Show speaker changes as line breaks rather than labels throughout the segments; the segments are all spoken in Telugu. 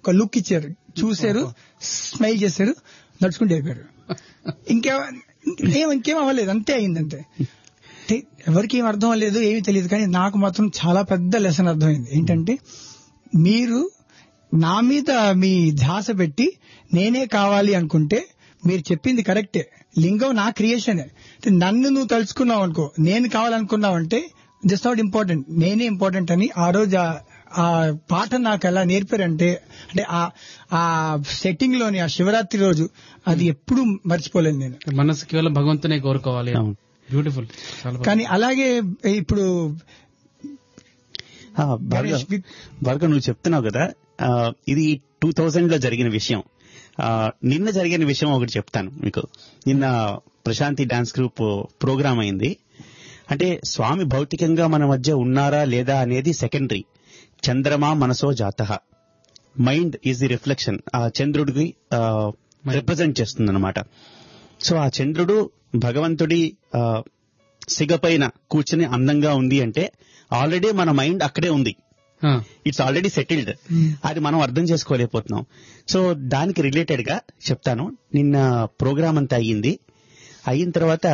ఒక లుక్ ఇచ్చారు, చూశారు, స్మైల్ చేశారు, నడుచుకుంటూ అయిపోయారు. ఇంకేం అవ్వలేదు, అంతే అయిందంతే. ఎవరికి ఏం అర్థం అవ్వలేదు, ఏమీ తెలియదు. కానీ నాకు మాత్రం చాలా పెద్ద లెసన్ అర్థమైంది. ఏంటంటే, మీరు నా మీద మీ ధ్యాస పెట్టి నేనే కావాలి అనుకుంటే మీరు చెప్పింది కరెక్టే, లింగం నా క్రియేషనే. నన్ను నువ్వు తలుచుకున్నావు అనుకో, నేను కావాలనుకున్నావంటే జస్ట్ నాట్ ఇంపార్టెంట్, నేనే ఇంపార్టెంట్ అని ఆ రోజు ఆ పాఠం నాకు ఎలా నేర్పారంటే, అంటే ఆ సెట్టింగ్ లోని ఆ శివరాత్రి రోజు అది ఎప్పుడు మర్చిపోలేను నేను.
మనసు కేవలం భగవంతునే కోరుకోవాలి. బ్యూటిఫుల్.
కానీ అలాగే ఇప్పుడు
భార్గవ్ నువ్వు చెప్తున్నావు కదా, ఇది 2000 లో జరిగిన విషయం. నిన్న జరిగిన విషయం ఒకటి చెప్తాను మీకు. నిన్న ప్రశాంతి డాన్స్ గ్రూప్ ప్రోగ్రామ్ అయింది. అంటే స్వామి భౌతికంగా మన మధ్య ఉన్నారా లేదా అనేది సెకండరీ. చంద్రమా మనసో జాతః, మైండ్ ఈజ్ ది రిఫ్లెక్షన్, ఆ చంద్రుడికి రిప్రజెంట్ చేస్తుంది అనమాట. సో ఆ చంద్రుడు భగవంతుడి సిగపైన కూర్చుని అందంగా ఉంది అంటే ఆల్రెడీ మన మైండ్ అక్కడే ఉంది, ఇట్స్ ఆల్రెడీ సెటిల్డ్. అది మనం అర్థం చేసుకోలేకపోతున్నాం. సో దానికి రిలేటెడ్ గా చెప్తాను. నిన్న ప్రోగ్రామ్ అంతా అయిన తర్వాత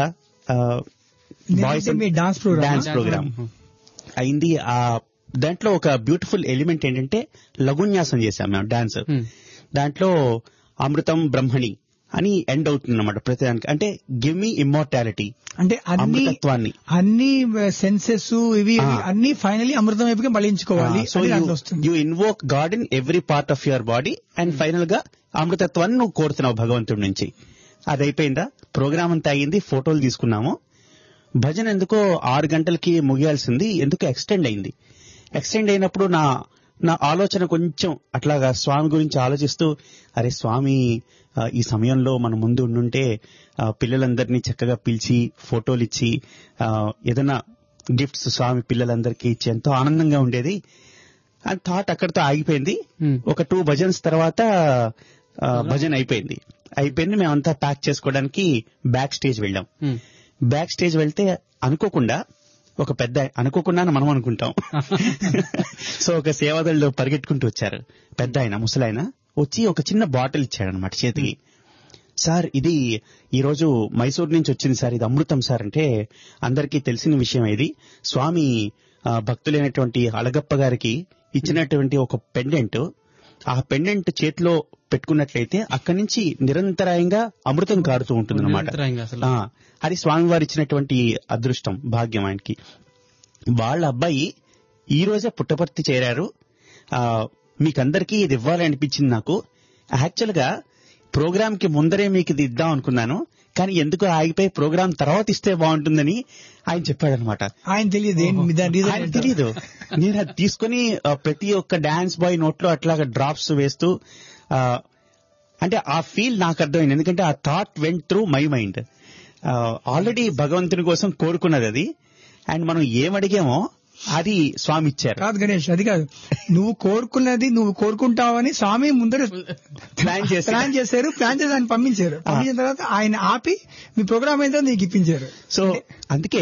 డాన్స్
ప్రోగ్రామ్ అయింది. దాంట్లో ఒక బ్యూటిఫుల్ ఎలిమెంట్ ఏంటంటే లఘున్యాసం చేశాం మేము డాన్స్. దాంట్లో అమృతం బ్రహ్మణి అని ఎండ్ అవుతుంది అనమాట ప్రతిదానికి. అంటే గివ్ మీ ఇమ్మోర్టాలిటీ,
అంటే
అమృతత్వాన్ని,
అన్ని సెన్సెస్ ఇవి అన్ని ఫైనలీ అమృతం వైపుగా మళ్ళించుకోవాలి.
So you invoke God in every part of your body and final గా అమృతత్వాన్ని నువ్వు కోరుతున్నావు భగవంతుడి నుంచి. అది అయిపోయిందా, ప్రోగ్రామ్ అంతా అయింది, ఫోటోలు తీసుకున్నాము. భజన ఎందుకో 6 గంటలకి ముగియాల్సింది, ఎందుకో ఎక్స్టెండ్ అయింది. ఎక్స్టెండ్ అయినప్పుడు నా ఆలోచన కొంచెం అట్లాగా స్వామి గురించి ఆలోచిస్తూ, అరే స్వామి ఈ సమయంలో మన ముందు ఉండుంటే పిల్లలందరినీ చక్కగా పిలిచి ఫోటోలు ఇచ్చి ఏదైనా గిఫ్ట్స్ స్వామి పిల్లలందరికీ ఇచ్చి ఎంతో ఆనందంగా ఉండేది అని థాట్ అక్కడితో ఆగిపోయింది. ఒక 2 భజన్స్ తర్వాత భజన అయిపోయింది. మేమంతా ప్యాక్ చేసుకోవడానికి బ్యాక్ స్టేజ్ వెళ్ళాం. బ్యాక్ స్టేజ్ వెళ్తే అనుకోకుండా ఒక పెద్ద, అనుకోకుండా మనం అనుకుంటాం, సో ఒక సేవాదళ్ళు పరిగెట్టుకుంటూ వచ్చారు. పెద్ద ఆయన, ముసలాయన వచ్చి ఒక చిన్న బాటిల్ ఇచ్చాడనమాట చేతికి. సార్ ఇది ఈ రోజు మైసూర్ నుంచి వచ్చింది సార్, ఇది అమృతం సార్ అంటే అందరికీ తెలిసిన విషయం. ఇది స్వామి భక్తులైనటువంటి అళగప్ప గారికి ఇచ్చినటువంటి ఒక పెండెంట్. ఆ పెండెంట్ చేతిలో పెట్టుకున్నట్లయితే అక్కడి నుంచి నిరంతరాయంగా అమృతం కారుతూ ఉంటుంది అనమాట. అది స్వామివారు ఇచ్చినటువంటి అదృష్టం, భాగ్యం ఆయనకి. వాళ్ళ అబ్బాయి ఈ రోజే పుట్టపర్తి చేరారు. మీకందరికీ ఇది ఇవ్వాలనిపించింది నాకు. యాక్చువల్ గా ప్రోగ్రామ్ కి ముందరే మీకు ఇది ఇద్దాం అనుకున్నాను, కానీ ఎందుకు ఆగిపోయి ప్రోగ్రామ్ తర్వాత ఇస్తే బాగుంటుందని ఆయన చెప్పాడనమాట.
ఆయన తెలియదు.
నేను అది తీసుకుని ప్రతి ఒక్క డాన్స్ బాయ్ నోట్లో అట్లాగా డ్రాప్స్ వేస్తూ, అంటే ఆ ఫీల్ నాకు అర్థమైంది. ఎందుకంటే ఆ thought went through my mind. Already భగవంతుని కోసం కోరుకున్నది అది, అండ్ మనం ఏమడిగామో అది స్వామి ఇచ్చారు.
కాదు గణేష్, అది కాదు, నువ్వు కోరుకున్నది నువ్వు కోరుకుంటావని స్వామి ముందర ప్లాన్ చేశారు. ప్లాన్ చేసి ఆయన పంపించారు. పంపించిన తర్వాత ఆయన ఆపి మీ ప్రోగ్రామ్ అయితే నీకు ఇప్పించారు.
సో అందుకే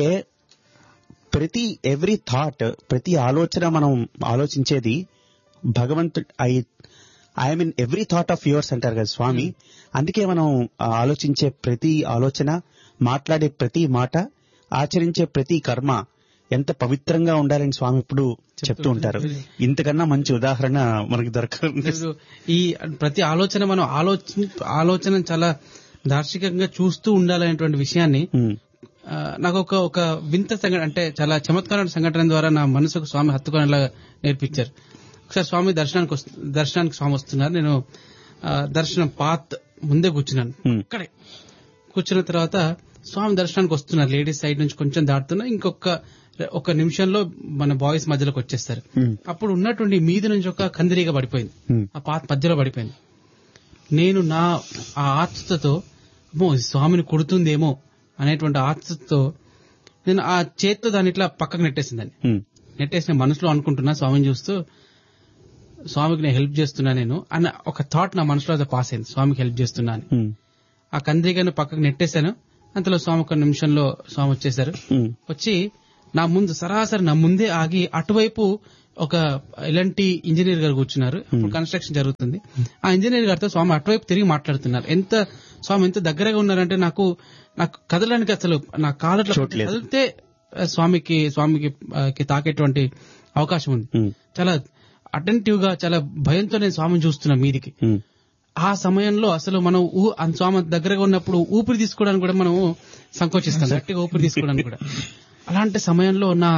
ఎవ్రీ థాట్, ప్రతి ఆలోచన మనం ఆలోచించేది భగవంతుడు. I mean every thought of yours అంటారు కదా స్వామి. అందుకే మనం ఆలోచించే ప్రతి ఆలోచన, మాట్లాడే ప్రతి మాట, ఆచరించే ప్రతి కర్మ ఎంత పవిత్రంగా ఉండాలని స్వామి ఇప్పుడు చెప్తూ ఉంటారు. ఇంతకన్నా మంచి ఉదాహరణ మనకి దొరకదు.
ఈ ప్రతి ఆలోచన మనం ఆలోచన చాలా దార్శనికంగా చూస్తూ ఉండాలనేటువంటి విషయాన్ని నాకు ఒక వింత సంఘటన, అంటే చాలా చమత్కారమైన సంఘటన ద్వారా నా మనసుకు స్వామి హత్తుకునేలా నేర్పించారు. ఒకసారి స్వామి దర్శనానికి స్వామి వస్తున్నారు. నేను దర్శనం పాత్ ముందే కూర్చున్నాను. అక్కడే కూర్చున్న తర్వాత స్వామి దర్శనానికి వస్తున్నారు. లేడీస్ సైడ్ నుంచి కొంచెం దాటుతున్నా, ఒక నిమిషంలో మన బాయ్స్ మధ్యలోకి వచ్చేస్తారు. అప్పుడు ఉన్నటువంటి మీది నుంచి ఒక కందిరీగా పడిపోయింది, ఆ పాత మధ్యలో పడిపోయింది. నేను ఆ ఆతృతతో స్వామిని కొడుతుందేమో అనేటువంటి ఆతృతతో నేను ఆ చేత్తో దాన్ని ఇట్లా పక్కకు నెట్టేసిందని. నెట్టేసిన మనసులో అనుకుంటున్నా, స్వామిని చూస్తూ స్వామికి నేను హెల్ప్ చేస్తున్నా నేను అన్న ఒక థాట్ నా మనసులో అది పాస్ అయింది. స్వామికి హెల్ప్ చేస్తున్నా అని ఆ కందిరీగాను పక్కకు నెట్టేశాను. అంతలో స్వామి ఒక నిమిషంలో స్వామి వచ్చేశారు. వచ్చి నా ముందు సరాసరి నా ముందే ఆగి అటువైపు ఒక ఎలాంటి ఇంజనీర్ గారు కూర్చున్నారు. కన్స్ట్రక్షన్ జరుగుతుంది. ఆ ఇంజనీర్ గారితో స్వామి అటువైపు తిరిగి మాట్లాడుతున్నారు. స్వామి ఎంత దగ్గరగా ఉన్నారంటే నాకు కదలడానికి అసలు నా కాళ్ళట్లో కదిలితే స్వామికి తాకేటువంటి అవకాశం ఉంది. చాలా అటెంటివ్ గా చాలా భయంతో నేను స్వామిని చూస్తున్నా మీదికి. ఆ సమయంలో అసలు మనం స్వామి దగ్గరగా ఉన్నప్పుడు ఊపిరి తీసుకోవడానికి కూడా మనం సంకోచిస్తాం, గట్టిగా ఊపిరి తీసుకోవడానికి కూడా. అలాంటి సమయంలో నా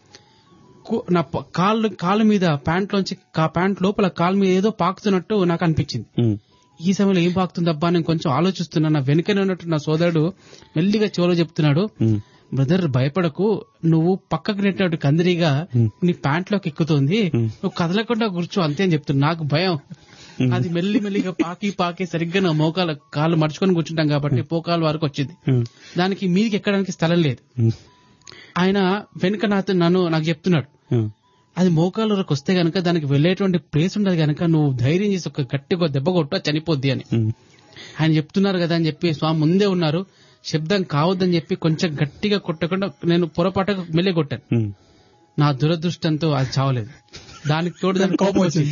కాళ్ళు మీద ప్యాంట్ లోపల కాలు మీద ఏదో పాకుతున్నట్టు నాకు అనిపించింది. ఈ సమయంలో ఏం పాకుతుందబ్బా నేను కొంచెం ఆలోచిస్తున్నా. నా వెనుకనే ఉన్నట్టు నా సోదరుడు మెల్లిగా చెవులో చెప్తున్నాడు, బ్రదర్ భయపడకు, నువ్వు పక్కకు నెట్టినట్టు కందిరిగా నీ ప్యాంట్ లోకి ఎక్కుతుంది, నువ్వు కదలకుండా కూర్చో అంతే అని చెప్తున్నా. నాకు భయం. అది మెల్లిగా పాకి సరిగ్గా నా కాళ్ళు మడుచుకొని కూర్చుంటాం కాబట్టి పోకాల వరకు వచ్చింది. దానికి మీదికి ఎక్కడానికి స్థలం లేదు. ఆయన వెనుక నాకు చెప్తున్నాడు, అది మోకాళ్ళ వరకు వస్తే గనక దానికి వెళ్లేటువంటి ప్లేస్ ఉండదు గనక నువ్వు ధైర్యం చేసి ఒక గట్టిగా దెబ్బ కొట్టా చనిపోద్ది అని ఆయన చెప్తున్నారు కదా అని చెప్పి స్వామి ముందే ఉన్నారు. శబ్దం కావద్దని చెప్పి కొంచెం గట్టిగా కొట్టకుండా నేను పొరపాటుగా మెల్లి కొట్టాను. నా దురదృష్టంతో అది చావలేదు. దానికి తోడు దానికి కోపం వచ్చింది.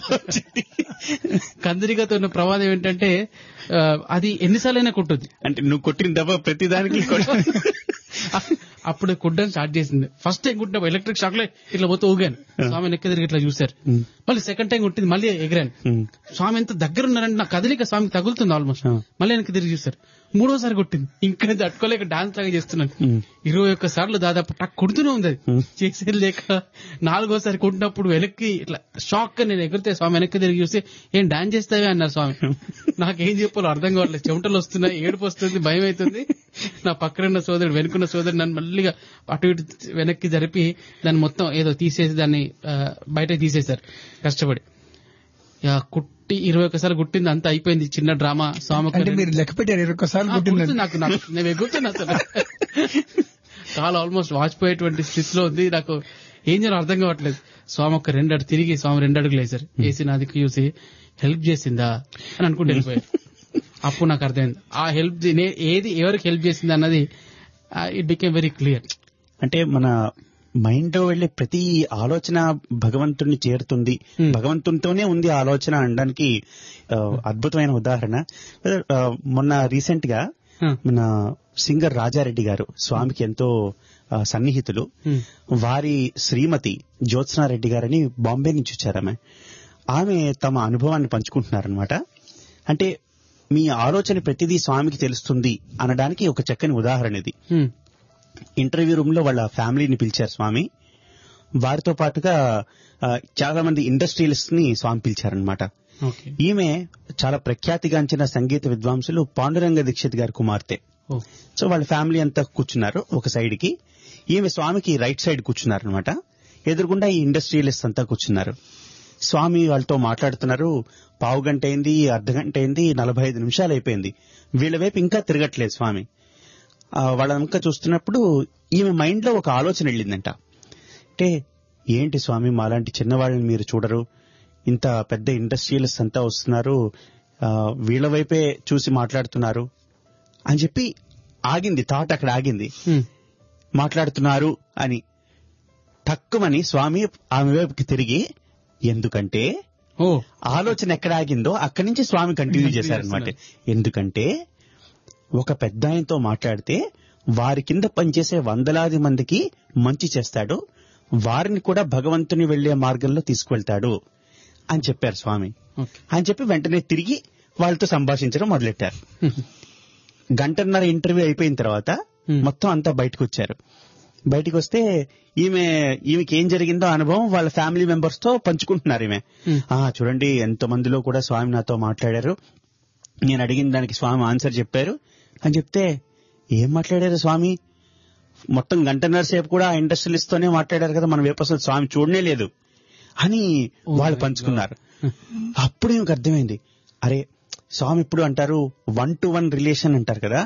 కందిరిగాతో ఉన్న ప్రమాదం ఏంటంటే అది ఎన్నిసార్లైనా కొట్టుద్ది.
అంటే నువ్వు కొట్టిన దెబ్బ ప్రతిదానికి
అప్పుడు కొట్టడం స్టార్ట్ చేసింది. ఫస్ట్ టైం కొట్టినప్పుడు ఎలక్ట్రిక్ షాక్ లో ఇట్లా పోతే ఊగాను. స్వామి వెనక్కి తిరిగి ఇట్లా చూశారు. మళ్ళీ సెకండ్ టైం కొట్టింది, మళ్ళీ ఎగిరాను. స్వామి ఎంత దగ్గర ఉన్నారంటే నా కదలిక స్వామికి తగులుతుంది ఆల్మోస్ట్. మళ్ళీ వెనక్కి తిరిగి చూశారు. మూడోసారి కొట్టింది. ఇంకా తట్టుకోలేక డాన్స్ లాగా చేస్తున్నాను. 21 సార్లు దాదాపు టక్ కొడుతూనే ఉంది. అది చేసేది లేక 4వ సారి కొట్టినప్పుడు వెనక్కి ఇట్లా షాక్ గా నేను ఎగిరితే స్వామి వెనక్కి తిరిగి చూసి ఏం డాన్స్ చేస్తావే అన్నారు స్వామి. నాకేం చెప్పాలో అర్థం కావట్లేదు. చెమటలు వస్తున్నాయి, ఏడుపు వస్తుంది, భయం అవుతుంది. నా పక్కనున్న సోదరుడు వెనుకున్న సోదరుడు నన్ను మళ్ళీగా అటు ఇటు వెనక్కి జరిపి దాన్ని మొత్తం ఏదో తీసేసి దాన్ని బయట తీసేశారు కష్టపడి. కుట్టి 21 సార్లు కుట్టింది, అంతా అయిపోయింది. చిన్న డ్రామా. స్వామి
మీరు లెక్క పెట్టారు 21 సార్లు
నాకు నేను ఎగురుతున్నా అసలు. కాలు ఆల్మోస్ట్ వాచిపోయేటువంటి స్థితిలో ఉంది. నాకు ఏం చేయాలో అర్థం కావట్లేదు. స్వామి ఒక 2 అడుగు తిరిగి స్వామి 2 అడుగులు వేశారు. వేసి నాది చూసి హెల్ప్ చేసిందా అని అనుకుంటూ వెళ్ళిపోయారు. అప్పుడు నాకు అర్థమైంది ఆ హెల్ప్ ఏది ఎవరికి హెల్ప్ చేసింది అన్నది. It became very clear.
అంటే మన మైండ్ లో వెళ్లే ప్రతి ఆలోచన భగవంతుడిని చేరుతుంది, భగవంతునితోనే ఉంది ఆలోచన అనడానికి అద్భుతమైన ఉదాహరణ. మొన్న రీసెంట్ గా మన సింగర్ రాజారెడ్డి గారు స్వామికి ఎంతో సన్నిహితులు. వారి శ్రీమతి జ్యోత్స్నారెడ్డి గారని బాంబే నుంచి వచ్చారు. ఆమె తమ అనుభవాన్ని పంచుకుంటున్నారనమాట. అంటే మీ ఆలోచన ప్రతిదీ స్వామికి తెలుస్తుంది అనడానికి ఒక చక్కని ఉదాహరణ ఇది. ఇంటర్వ్యూ రూమ్ లో వాళ్ళ ఫ్యామిలీని పిలిచారు స్వామి. వారితో పాటుగా చాలా మంది ఇండస్ట్రియలిస్ట్ ని స్వామి పిలిచారనమాట. ఈమె చాలా ప్రఖ్యాతిగాంచిన సంగీత విద్వాంసులు పాండురంగ దీక్షిత్ గారి కుమార్తె. సో వాళ్ళ ఫ్యామిలీ అంతా కూర్చున్నారు ఒక సైడ్ కి. ఈమె స్వామికి రైట్ సైడ్ కూర్చున్నారనమాట. ఎదురుగుండా ఈ ఇండస్ట్రియలిస్ట్ అంతా కూర్చున్నారు. స్వామి వాళ్ళతో మాట్లాడుతున్నారు. పావు గంట అయింది, అర్ధగంట అయింది, 45 నిమిషాలు అయిపోయింది. వీళ్ళ వైపు ఇంకా తిరగట్లేదు స్వామి. వాళ్ళంకా చూస్తున్నప్పుడు ఈమె మైండ్ లో ఒక ఆలోచన వెళ్ళిందంట. అంటే ఏంటి స్వామి, మాలాంటి చిన్నవాళ్ళని మీరు చూడరు, ఇంత పెద్ద ఇండస్ట్రియలిస్ట్ అంతా వస్తున్నారు, వీళ్ళ వైపే చూసి మాట్లాడుతున్నారు అని చెప్పి ఆగింది. థాట్ అక్కడ ఆగింది. మాట్లాడుతున్నారు అని తక్కువని స్వామి ఆమె వైపుకి తిరిగి, ఎందుకంటే ఆలోచన ఎక్కడ ఆగిందో అక్కడి నుంచి స్వామి కంటిన్యూ చేశారనమాట. ఎందుకంటే ఒక పెద్ద ఆయనతో మాట్లాడితే వారి కింద పనిచేసే వందలాది మందికి మంచి చేస్తాడు, వారిని కూడా భగవంతుని వెళ్లే మార్గంలో తీసుకువెళ్తాడు అని చెప్పారు స్వామి. అని చెప్పి వెంటనే తిరిగి వాళ్ళతో సంభాషించడం మొదలెట్టారు. 1.5 గంట ఇంటర్వ్యూ అయిపోయిన తర్వాత మొత్తం అంతా బయటకు వచ్చారు. బయటికి వస్తే ఈమెకి ఏం జరిగిందో అనుభవం వాళ్ళ ఫ్యామిలీ మెంబర్స్ తో పంచుకుంటున్నారు. ఈమె చూడండి ఎంతో మందిలో కూడా స్వామి నాతో మాట్లాడారు, నేను అడిగిన దానికి స్వామి ఆన్సర్ చెప్పారు అని చెప్తే, ఏం మాట్లాడారు స్వామి, మొత్తం 1.5 గంట సేపు కూడా ఆ ఇండస్ట్రియలిస్ట్ తోనే మాట్లాడారు కదా, మన వైపు అసలు స్వామి చూడనే లేదు అని వాళ్ళు పంచుకున్నారు. అప్పుడు ఈమెకు అర్థమైంది, అరే స్వామి ఇప్పుడు అంటారు 1-to-1 రిలేషన్ అంటారు కదా,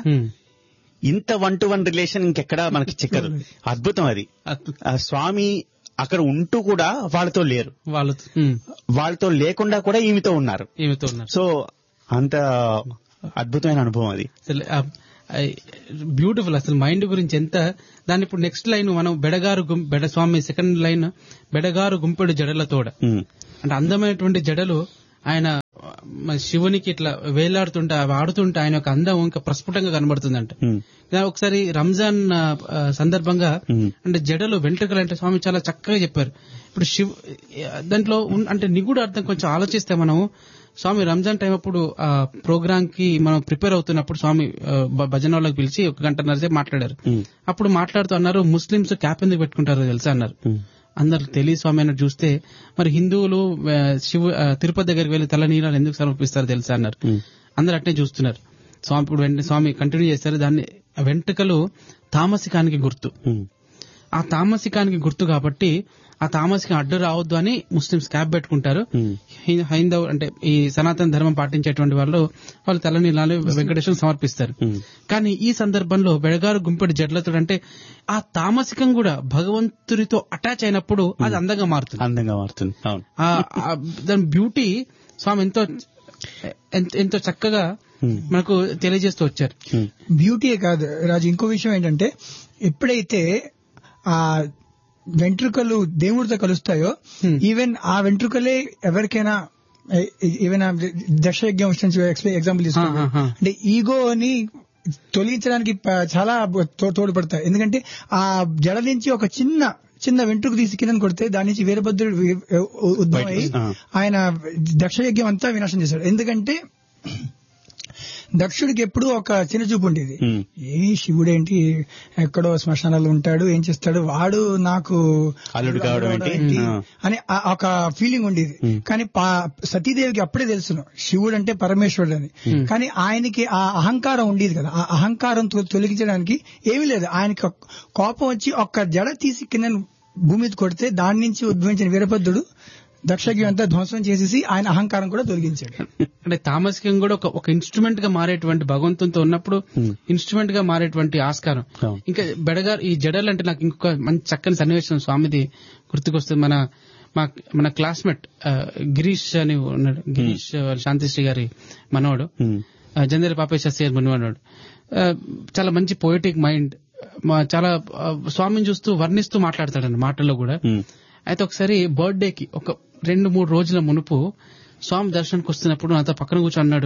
ఇంత 1-to-1 రిలేషన్ ఇంకెక్కడా మనకి చిక్కదు. అద్భుతం అది. స్వామి అక్కడ ఉంటూ కూడా వాళ్ళతో లేరు, వాళ్ళతో లేకుండా కూడా ఈమెతో ఉన్నారు. సో అంత అద్భుతమైన అనుభవం అది.
బ్యూటిఫుల్ అసలు మైండ్ గురించి ఎంత. దాని ఇప్పుడు నెక్స్ట్ లైన్ మనం బెడ స్వామి సెకండ్ లైన్ బెడగారు గుంపెడు జడలతోడ, అంటే అందమైనటువంటి జడలు ఆయన శివునికి ఇట్లా వేలాడుతుంటే అవి ఆడుతుంటే ఆయన యొక్క అందం ఇంకా ప్రస్ఫుటంగా కనబడుతుందంట. ఒకసారి రంజాన్ సందర్భంగా అంటే జడలు వెంట్రుకలు అంటే స్వామి చాలా చక్కగా చెప్పారు. ఇప్పుడు దాంట్లో అంటే నిగూఢ అర్థం కొంచెం ఆలోచిస్తే మనం స్వామి రంజాన్ టైం అప్పుడు ఆ ప్రోగ్రామ్ కి మనం ప్రిపేర్ అవుతున్నప్పుడు స్వామి భజన వాళ్ళకి పిలిచి 1 గంటన్నర సేపు మాట్లాడారు. అప్పుడు మాట్లాడుతూ అన్నారు, ముస్లింస్ క్యాప్ ఎందుకు పెట్టుకుంటారో తెలుసా అన్నారు. అందరు తెలియ స్వామి అన్నట్టు చూస్తే మరి హిందువులు తిరుపతి దగ్గరికి వెళ్లి తల నీరాలు ఎందుకు సమర్పిస్తారు తెలుసా అన్నారు. అందరు అట్నే చూస్తున్నారు. స్వామి ఇప్పుడు వెంటనే స్వామి కంటిన్యూ చేస్తారు, దాన్ని వెంట్రుకలు తామసికానికి గుర్తు. ఆ తామసికానికి గుర్తు కాబట్టి ఆ తామసికం అడ్డు రావద్దు అని ముస్లింస్ క్యాప్ పెట్టుకుంటారు. హైందవ్ అంటే ఈ సనాతన ధర్మం పాటించేటువంటి వాళ్ళు తలనీలాలు వెంకటేశ్వరం సమర్పిస్తారు. కానీ ఈ సందర్భంలో బెడగారు గుంపెడు జడ్లతో అంటే ఆ తామసికం కూడా భగవంతుడితో అటాచ్ అయినప్పుడు అది అందంగా మారుతుంది. దాని బ్యూటీ స్వామి ఎంతో చక్కగా మనకు తెలియజేస్తూ వచ్చారు.
బ్యూటీయే కాదు రాజు, ఇంకో విషయం ఏంటంటే ఎప్పుడైతే ఆ వెంట్రుకలు దేవుడితో కలుస్తాయో ఈవెన్ ఆ వెంట్రుకలే ఎవరికైనా ఏమైనా దశయజ్ఞం ఎగ్జాంపుల్ తీసుకోండి, అంటే ఈగోని తొలగించడానికి చాలా తోడ్పడతాయి. ఎందుకంటే ఆ జడ నుంచి ఒక చిన్న వెంట్రుకు తీసి కింద కొడితే దాని నుంచి వీరభద్రుడు ఉద్భవమై ఆయన దక్షయజ్ఞం అంతా వినాశనం చేశాడు. ఎందుకంటే దక్షుడికి ఎప్పుడు ఒక చిన్న చూపు ఉండేది, ఏ శివుడేంటి ఎక్కడో శ్మశానాలు ఉంటాడు, ఏం చేస్తాడు వాడు నాకు
అల్లుడు కావడం
అని ఒక ఫీలింగ్ ఉండేది. కానీ సతీదేవికి అప్పుడే తెలుసును శివుడు అంటే పరమేశ్వరుడు అని. కానీ ఆయనకి ఆ అహంకారం ఉండేది కదా, ఆ అహంకారం తొలగించడానికి ఏమీ లేదు. ఆయనకి కోపం వచ్చి ఒక్క జడ తీసి కింద భూమి మీద కొడితే దాని నుంచి ఉద్భవించిన వీరభద్రుడు దక్షకి అంతా ధ్వంసం చేసేసి ఆయన అహంకారం కూడా తొలగించాడు.
అంటే తామసికం కూడా ఒక ఇన్స్ట్రుమెంట్ గా మారేటువంటి భగవంతునితో ఉన్నప్పుడు ఇన్స్ట్రుమెంట్ గా మారేటువంటి ఆస్కారం. ఇంకా బెడగారు ఈ జడలు అంటే నాకు ఇంకొక మంచి చక్కని సన్నివేశం స్వామిది గుర్తుకొస్తుంది. మన క్లాస్మేట్ గిరీష్ అని ఉన్నాడు, గిరీష్ శాంతిశ్రీ గారి మనోడు, జంధ్యాల పాపేశాస్త్రి గారి మనవాడు, చాలా మంచి పోయిటిక్ మైండ్, చాలా స్వామిని చూస్తూ వర్ణిస్తూ మాట్లాడతాడు మాటల్లో కూడా. అయితే ఒకసారి బర్త్డేకి ఒక 2-3 రోజుల మునుపు స్వామి దర్శనానికి వస్తున్నప్పుడు నాతో పక్కన కూర్చొని అన్నాడు,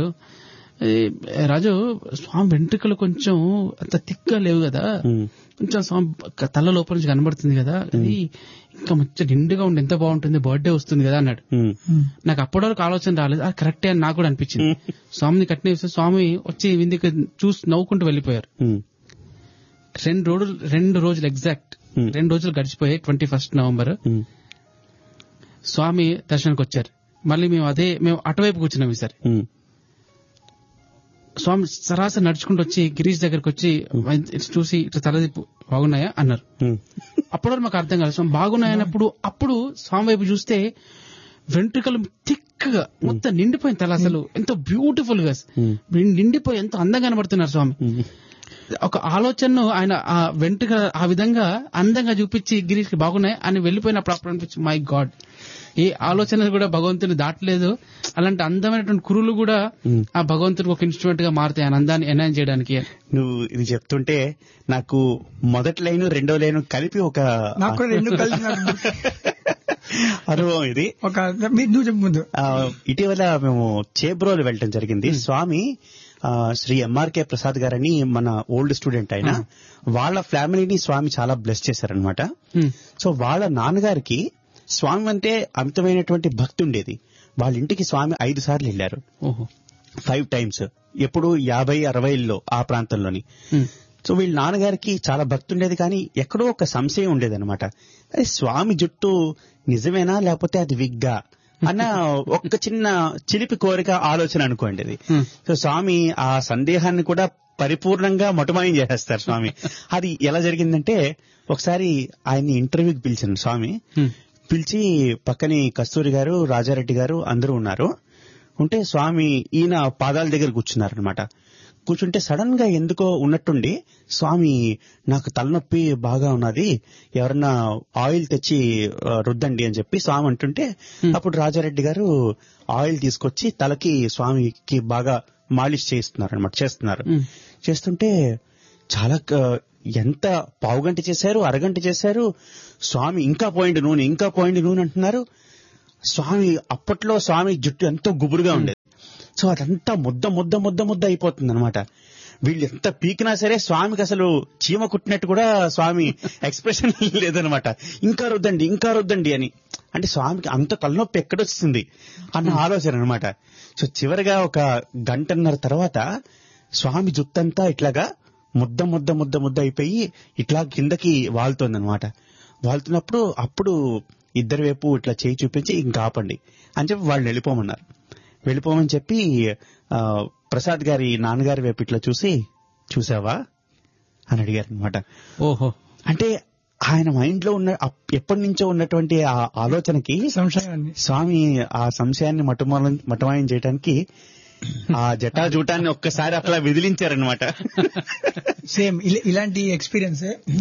రాజు స్వామి వెంట్రుకలు కొంచెం అంత థిక్గా లేవు కదా, కొంచెం స్వామి తల లోపల నుంచి కనబడుతుంది కదా, అది ఇంకా మంచి నిండుగా ఉండి ఎంత బాగుంటుంది, బర్త్డే వస్తుంది కదా అన్నాడు. నాకు అప్పటి వరకు ఆలోచన రాలేదు, అది కరెక్టే అని నాకు కూడా అనిపించింది. స్వామిని కట్టిన స్వామి వచ్చి విందుకి చూసి నవ్వుకుంటూ వెళ్ళిపోయారు. 2 రోజులు ఎగ్జాక్ట్ 2 రోజులు గడిచిపోయాయి. 21 నవంబర్ స్వామి దర్శనానికి వచ్చారు. మళ్ళీ మేము అటువైపు కూర్చున్నాం. ఈసారి స్వామి సరాసరి నడుచుకుంటూ వచ్చి గిరీష్ దగ్గరకు వచ్చి చూసి ఇట్లా తలదిప్పు బాగున్నాయా అన్నారు. అప్పుడు మాకు అర్థం కాదు స్వామి బాగున్నాయన్నప్పుడు. అప్పుడు స్వామి వైపు చూస్తే వెంట్రుకలు థిక్ గా మొత్తం నిండిపోయిన తల, అసలు ఎంతో బ్యూటిఫుల్ గా నిండిపోయి ఎంతో అందంగా కనబడుతున్నారు స్వామి. ఒక ఆలోచనను ఆయన ఆ వెంట్రుక ఆ విధంగా అందంగా చూపించి గిరీష్ కి బాగున్నాయి అని వెళ్ళిపోయినప్పుడు అప్పుడు అనిపించి మై గాడ్, ఏ ఆలోచనలు కూడా భగవంతుని దాటలేదు. అలాంటి అందమైనటువంటి కురులు కూడా ఆ భగవంతునికి ఒక ఇన్స్ట్రుమెంట్ గా మారుతాయి ఆయన అందాన్ని ఎన్హాన్స్ చేయడానికి.
నువ్వు ఇది చెప్తుంటే నాకు మొదటి లైన్ 2వ లైన్ కలిపి ఒక అనుభవం ఇది. ఇటీవల మేము చేబ్రోలు వెళ్ళటం జరిగింది. స్వామి శ్రీ ఎంఆర్కే ప్రసాద్ గారని మన ఓల్డ్ స్టూడెంట్ అయిన వాళ్ళ ఫ్యామిలీని స్వామి చాలా బ్లెస్ చేశారనమాట. సో వాళ్ళ నాన్నగారికి స్వామి అంటే అమితమైనటువంటి భక్తి ఉండేది. వాళ్ళ ఇంటికి స్వామి 5 సార్లు వెళ్ళారు, 5 times, ఎప్పుడు 50-60లో ఆ ప్రాంతంలోని. సో వీళ్ళ నాన్నగారికి చాలా భక్తి ఉండేది, కానీ ఎక్కడో ఒక సంశయం ఉండేది అనమాట. అది స్వామి జుట్టు నిజమేనా లేకపోతే అది విగ్గా అన్న ఒక్క చిన్న చిలిపి కోరిక ఆలోచన అనుకోండి అది. సో స్వామి ఆ సందేహాన్ని కూడా పరిపూర్ణంగా మటుమాయం చేసేస్తారు స్వామి. అది ఎలా జరిగిందంటే ఒకసారి ఆయన్ని ఇంటర్వ్యూకి పిలిచాను స్వామి. పిలిచి పక్కనే కస్తూరి గారు, రాజారెడ్డి గారు అందరూ ఉన్నారు. ఉంటే స్వామి ఈయన పాదాల దగ్గర కూర్చున్నారనమాట. కూర్చుంటే సడన్ గా ఎందుకో ఉన్నట్టుండి స్వామి నాకు తలనొప్పి బాగా ఉన్నది, ఎవరన్నా ఆయిల్ తెచ్చి రుద్దండి అని చెప్పి స్వామి అంటుంటే అప్పుడు రాజారెడ్డి గారు ఆయిల్ తీసుకొచ్చి తలకి స్వామికి బాగా మాలిష్ చేస్తున్నారు. చేస్తుంటే చాలా ఎంత పావుగంట చేశారు, అరగంట చేశారు. స్వామి ఇంకా పోయిండు నూనె అంటున్నారు. స్వామి అప్పట్లో స్వామి జుట్టు ఎంతో గుబురుగా ఉండేది. సో అదంతా ముద్ద అయిపోతుంది అనమాట. వీళ్ళు ఎంత పీకినా సరే స్వామికి అసలు చీమ కుట్టినట్టు కూడా స్వామి ఎక్స్ప్రెషన్ లేదనమాట. ఇంకా రుద్దండి అని. అంటే స్వామికి అంత తలనొప్పి ఎక్కడొస్తుంది అన్న ఆలోచన అనమాట. సో చివరిగా ఒక గంటన్నర తర్వాత స్వామి జుత్తంతా ఇట్లాగా ముద్ద అయిపోయి ఇట్లా కిందకి వాలుతోంది అనమాట. వాళ్తున్నప్పుడు అప్పుడు ఇద్దరి వైపు ఇట్లా చేయి చూపించి ఇంకా ఆపండి అని చెప్పి వాళ్ళు వెళ్ళిపోమని చెప్పి ప్రసాద్ గారి నాన్నగారి వైపు ఇట్లా చూసావా అని అడిగారు అనమాట.
ఓహో,
అంటే ఆయన మైండ్ లో ఉన్న ఎప్పటి నుంచో ఉన్నటువంటి ఆ ఆలోచనకి స్వామి ఆ సంశయాన్ని మటమాయం చేయడానికి ఆ జటాజూటాన్ని ఒక్కసారి అట్లా విదిలించారనమాట.
సేమ్ ఇలాంటి ఎక్స్పీరియన్స్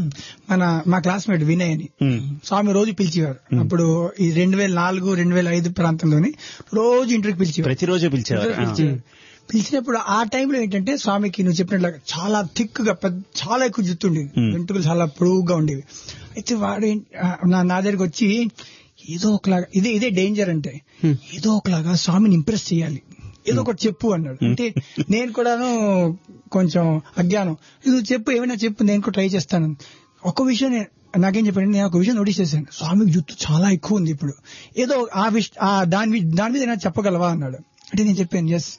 మా క్లాస్మేట్ వినయ్ అని స్వామి రోజు పిలిచేవారు. అప్పుడు ఈ 2004-2005 ప్రాంతంలోని రోజు ఇంటర్వ్యూకి పిలిచేవారు,
ప్రతిరోజు పిలిచేవారు.
పిలిచినప్పుడు ఆ టైంలో ఏంటంటే స్వామికి నువ్వు చెప్పినట్లుగా చాలా థిక్ గా చాలా ఎక్కువ జుట్టు ఉండేది, వెంట్రుకలు చాలా పొడవుగా ఉండేవి. అయితే వాడు నా దగ్గరికి వచ్చి ఏదో ఒకలాగా ఇదే డేంజర్ అంటే ఏదో ఒకలాగా స్వామిని ఇంప్రెస్ చేయాలి, ఏదో ఒకటి చెప్పు అన్నాడు. అంటే నేను కూడాను కొంచెం అజ్ఞానం, నువ్వు చెప్పు, ఏమైనా చెప్పు, నేను కూడా ట్రై చేస్తాను. ఒక విషయం నాకేం చెప్పాను, నేను ఒక విషయం నోటీస్ చేశాను, స్వామికి జుట్టు చాలా ఎక్కువ ఉంది ఇప్పుడు, ఏదో దాని మీద ఏమైనా చెప్పగలవా అన్నాడు. అంటే నేను చెప్పాను, ఎస్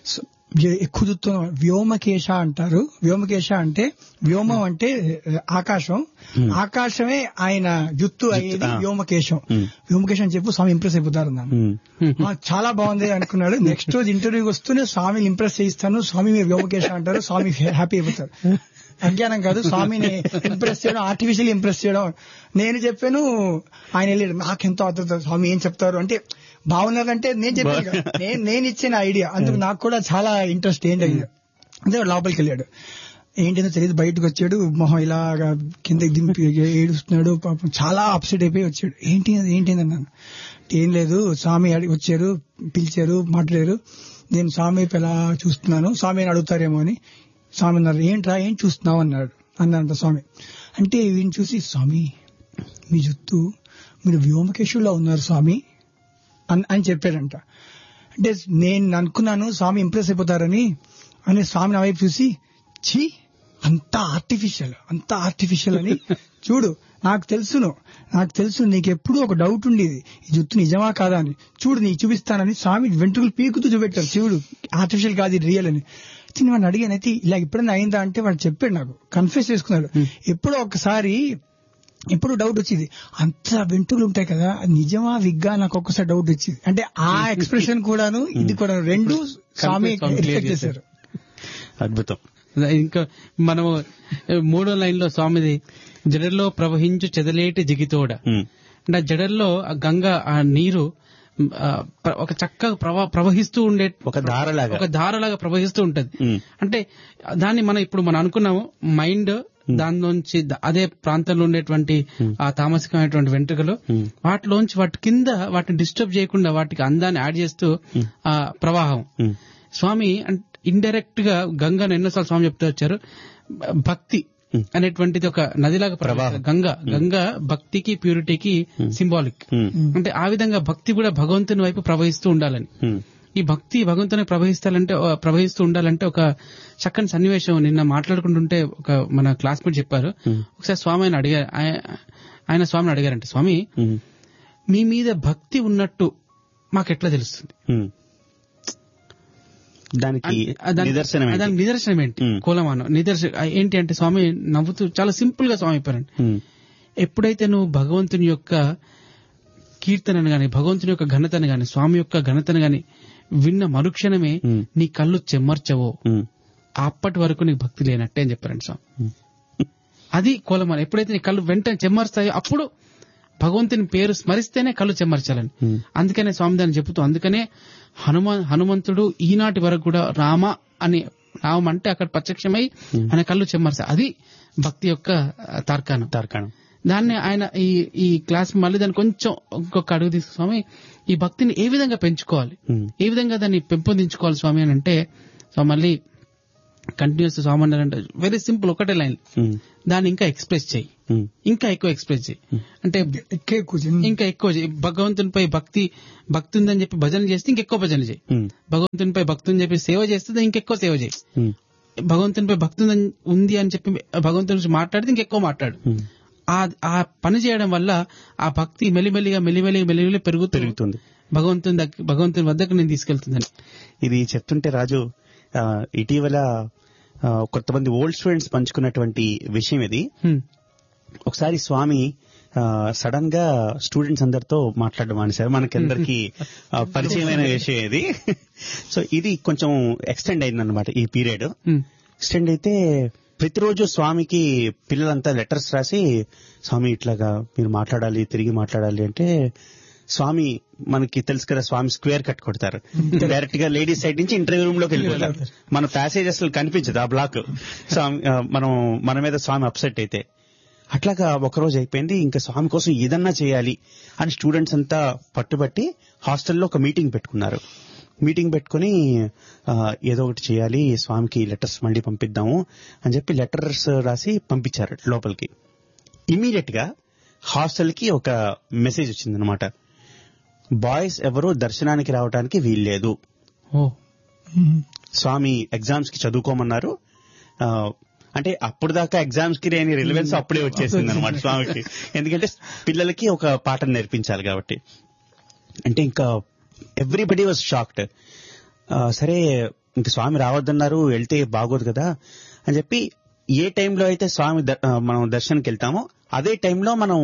ఎక్కువ జుత్తు వ్యోమకేశ అంటారు. వ్యోమకేశ అంటే వ్యోమం అంటే ఆకాశం, ఆకాశమే ఆయన జుత్తు అయ్యేది వ్యోమకేశం. వ్యోమకేశం అని చెప్పు, స్వామి ఇంప్రెస్ అయిపోతారు అన్నాను. చాలా బాగుంది అనుకున్నాడు. నెక్స్ట్ రోజు ఇంటర్వ్యూకి వస్తూనే స్వామిని ఇంప్రెస్ చేయిస్తాను, స్వామి మీరు వ్యోమకేశ అంటారు, స్వామి హ్యాపీ అయిపోతారు. అజ్ఞానం కాదు, స్వామిని ఇంప్రెస్ చేయడం, ఆర్టిఫిషియల్ ఇంప్రెస్ చేయడం. నేను చెప్పాను, ఆయన వెళ్ళాడు, నాకెంతో ఆతృత, స్వామి ఏం చెప్తారు అంటే బాగున్నారంటే నేను చెప్పాను, నేను ఇచ్చిన ఐడియా, అందుకు నాకు కూడా చాలా ఇంట్రెస్ట్. ఏంటి అంటే లోపలికి వెళ్ళాడు, ఏంటో తెలియదు, బయటకు వచ్చాడు, మొహం ఇలాగా కిందకి దింపి ఏడుస్తున్నాడు, పాపం చాలా అప్సెట్ అయిపోయి వచ్చాడు. ఏంటి అన్నాను. ఏం లేదు, స్వామి వచ్చారు, పిలిచారు, మాట్లాడారు, నేను స్వామి ఎలా చూస్తున్నాను, స్వామిని అడుగుతారేమో అని. స్వామి అన్నారు, ఏంట్రా ఏం చూస్తున్నావు అన్నారంట స్వామి. అంటే వీడిని చూసి, స్వామి మీ జుత్తు మీరు వ్యోమకేశుల్లో ఉన్నారు స్వామి అని చెప్పాడంట. అంటే నేను అనుకున్నాను స్వామి ఇంప్రెస్ అయిపోతారని. అని స్వామి నా వైపు చూసి, ఛీ అంత ఆర్టిఫిషియల్ అని, చూడు నాకు తెలుసు నీకెప్పుడు ఒక డౌట్ ఉండేది, ఈ జుత్తు నిజమా కాదా అని, చూడు నీకు చూపిస్తానని స్వామి వెంట్రుకలు పీకుతూ చూపెట్టారు, చూడు ఆర్టిఫిషియల్ కాదు ఇది రియల్ అని. వాడిని అడిగాను, అయితే ఇలా ఎప్పుడైనా అయిందా అంటే వాడు చెప్పాడు, నాకు కన్ఫ్యూజ్ చేసుకున్నాడు. ఎప్పుడో ఒకసారి ఎప్పుడు డౌట్ వచ్చింది, అంత వెంట్రుకలు ఉంటాయి కదా, నిజమా విగ్గా, నాకు ఒక్కసారి డౌట్ వచ్చింది. అంటే ఆ ఎక్స్ప్రెషన్ కూడాను ఇది కూడా రెండు స్వామి రిఫ్లెక్ట్ చేశారు.
అద్భుతం.
ఇంకా మనము 3వ లైన్ లో స్వామిది, జడల్లో ప్రవహించు చెదలేటి జిగితోడ, అంటే జడల్లో గంగ ఆ నీరు ఒక చక్కగా ప్రవహిస్తూ ఉండే ఒక ధారలాగా ప్రవహిస్తూ ఉంటది. అంటే దాన్ని మనం అనుకున్నాము మైండ్, దాని నుంచి అదే ప్రాంతంలో ఉండేటువంటి ఆ తామసికమైనటువంటి వెంట్రుకలు, వాటిలోంచి వాటి కింద వాటిని డిస్టర్బ్ చేయకుండా వాటికి అందాన్ని యాడ్ చేస్తూ ఆ ప్రవాహం. స్వామి ఇండైరెక్ట్ గా గంగను ఎన్నోసార్లు స్వామి చెప్తూ వచ్చారు, భక్తి అనేటువంటిది ఒక నదిలాగా ప్రవాహం. గంగ భక్తికి ప్యూరిటీకి సింబాలిక్. అంటే ఆ విధంగా భక్తి కూడా భగవంతుని వైపు ప్రవహిస్తూ ఉండాలని. ఈ భక్తి భగవంతుని ప్రవహిస్తూ ఉండాలంటే ఒక చక్కని సన్నివేశం నిన్న మాట్లాడుకుంటుంటే ఒక మన క్లాస్మేట్ చెప్పారు. ఒకసారి స్వామి ఆయన స్వామిని అడిగారంటే, స్వామి మీ మీద భక్తి ఉన్నట్టు మాకెట్లా తెలుస్తుంది? దానికి నిదర్శనం ఏంటి? కులమానం నిదర్శనం ఏంటి అంటే స్వామి నవ్వుతూ చాలా సింపుల్ గా స్వామి చెప్పారండి, ఎప్పుడైతే నువ్వు భగవంతుని యొక్క కీర్తనను గాని, భగవంతుని యొక్క ఘనతను గాని, స్వామి యొక్క ఘనతను గాని విన్న మరుక్షణమే నీ కళ్ళు చెమ్మర్చవో, అప్పటి వరకు నీకు భక్తి లేనట్టే అని చెప్పారండి స్వామి. అది కులమానం. ఎప్పుడైతే నీ కళ్ళు వెంటనే చెమ్మరుస్తాయో అప్పుడు భగవంతుని పేరు స్మరిస్తేనే కళ్ళు చెమ్మర్చాలని. అందుకనే స్వామి దాన్ని చెబుతూ, అందుకనే హనుమంతుడు ఈనాటి వరకు కూడా రామ అంటే అక్కడ ప్రత్యక్షమై ఆయన కళ్ళు చెమ్మర్చా. అది భక్తి యొక్క తార్కాణం. దాన్ని ఆయన ఈ క్లాస్ మళ్ళీ దాన్ని కొంచెం ఇంకొక అడుగు తీసుకు, స్వామి ఈ భక్తిని ఏ విధంగా పెంచుకోవాలి, ఏ విధంగా దాన్ని పెంపొందించుకోవాలి స్వామి అని అంటే, మళ్ళీ కంటిన్యూస్ స్వామి అన్నారంటే వెరీ సింపుల్, ఒకటే లైన్, దాన్ని ఇంకా ఎక్స్ప్రెస్ చేయి, ఇంకా ఎక్కువ ఎక్స్ప్రెస్ చేయి, అంటే ఇంకా ఎక్కువ చేయి. భగవంతునిపై భక్తి ఉందని చెప్పి భజన చేస్తే ఇంకెక్కువ భజన చేయి, భగవంతునిపై భక్తి అని చెప్పి సేవ చేస్తే ఇంకెక్కువ సేవ చేయి, భగవంతునిపై భక్తి ఉంది అని చెప్పి భగవంతుని గురించి మాట్లాడితే ఇంకెక్కువ మాట్లాడు. ఆ పని చేయడం వల్ల ఆ భక్తి మెల్లిమెల్లిగా పెరుగుతుంది, భగవంతుని వద్దకు నేను తీసుకెళ్తుందని. ఇది
చెప్తుంటే రాజు, ఇటీవల కొంతమంది ఓల్డ్ స్టూడెంట్స్ పంచుకున్నటువంటి విషయం ఇది. ఒకసారి స్వామి సడన్ గా స్టూడెంట్స్ అందరితో మాట్లాడడం మానేశారు. మనకందరికి పరిచయమైన విషయం ఇది. సో ఇది కొంచెం ఎక్స్టెండ్ అయింది అనమాట. ఈ పీరియడ్ ఎక్స్టెండ్ అయితే ప్రతిరోజు స్వామికి పిల్లలంతా లెటర్స్ రాసి, స్వామి ఇట్లాగా మీరు మాట్లాడాలి, తిరిగి మాట్లాడాలి అంటే, స్వామి మనకి తెలుసు కదా, స్వామి స్క్వేర్ కట్ కొడతారు. డైరెక్ట్ గా లేడీస్ సైడ్ నుంచి ఇంటర్వ్యూ రూమ్ లోకి వెళ్ళిపోతారు. మన ప్యాసేజ్ అసలు కనిపించదు ఆ బ్లాక్. మన మీద స్వామి అప్సెట్ అయితే. అట్లాగా ఒకరోజు అయిపోయింది. ఇంకా స్వామి కోసం ఏదన్నా చేయాలి అని స్టూడెంట్స్ అంతా పట్టుబట్టి హాస్టల్లో ఒక మీటింగ్ పెట్టుకున్నారు. మీటింగ్ పెట్టుకుని ఏదో ఒకటి చేయాలి, స్వామికి లెటర్స్ మళ్ళీ పంపిద్దాము అని చెప్పి లెటర్స్ రాసి పంపించారు లోపలికి. ఇమీడియట్ గా హాస్టల్ కి ఒక మెసేజ్ వచ్చిందనమాట, బాయ్స్ ఎవరు దర్శనానికి రావడానికి వీల్లేదు, స్వామి ఎగ్జామ్స్ కి చదువుకోమన్నారు. అంటే అప్పుడు దాకా ఎగ్జామ్స్ కి లేని రిలవెన్స్ అప్పుడే వచ్చేసింది అనమాట స్వామికి. ఎందుకంటే పిల్లలకి ఒక పాఠం నేర్పించాలి కాబట్టి. అంటే ఇంకా ఎవ్రీబడి వాజ్ షాక్డ్. సరే ఇంక స్వామి రావద్దన్నారు, వెళ్తే బాగోదు కదా అని చెప్పి, ఏ టైంలో అయితే స్వామి మనం దర్శనానికి వెళ్తామో అదే టైంలో మనం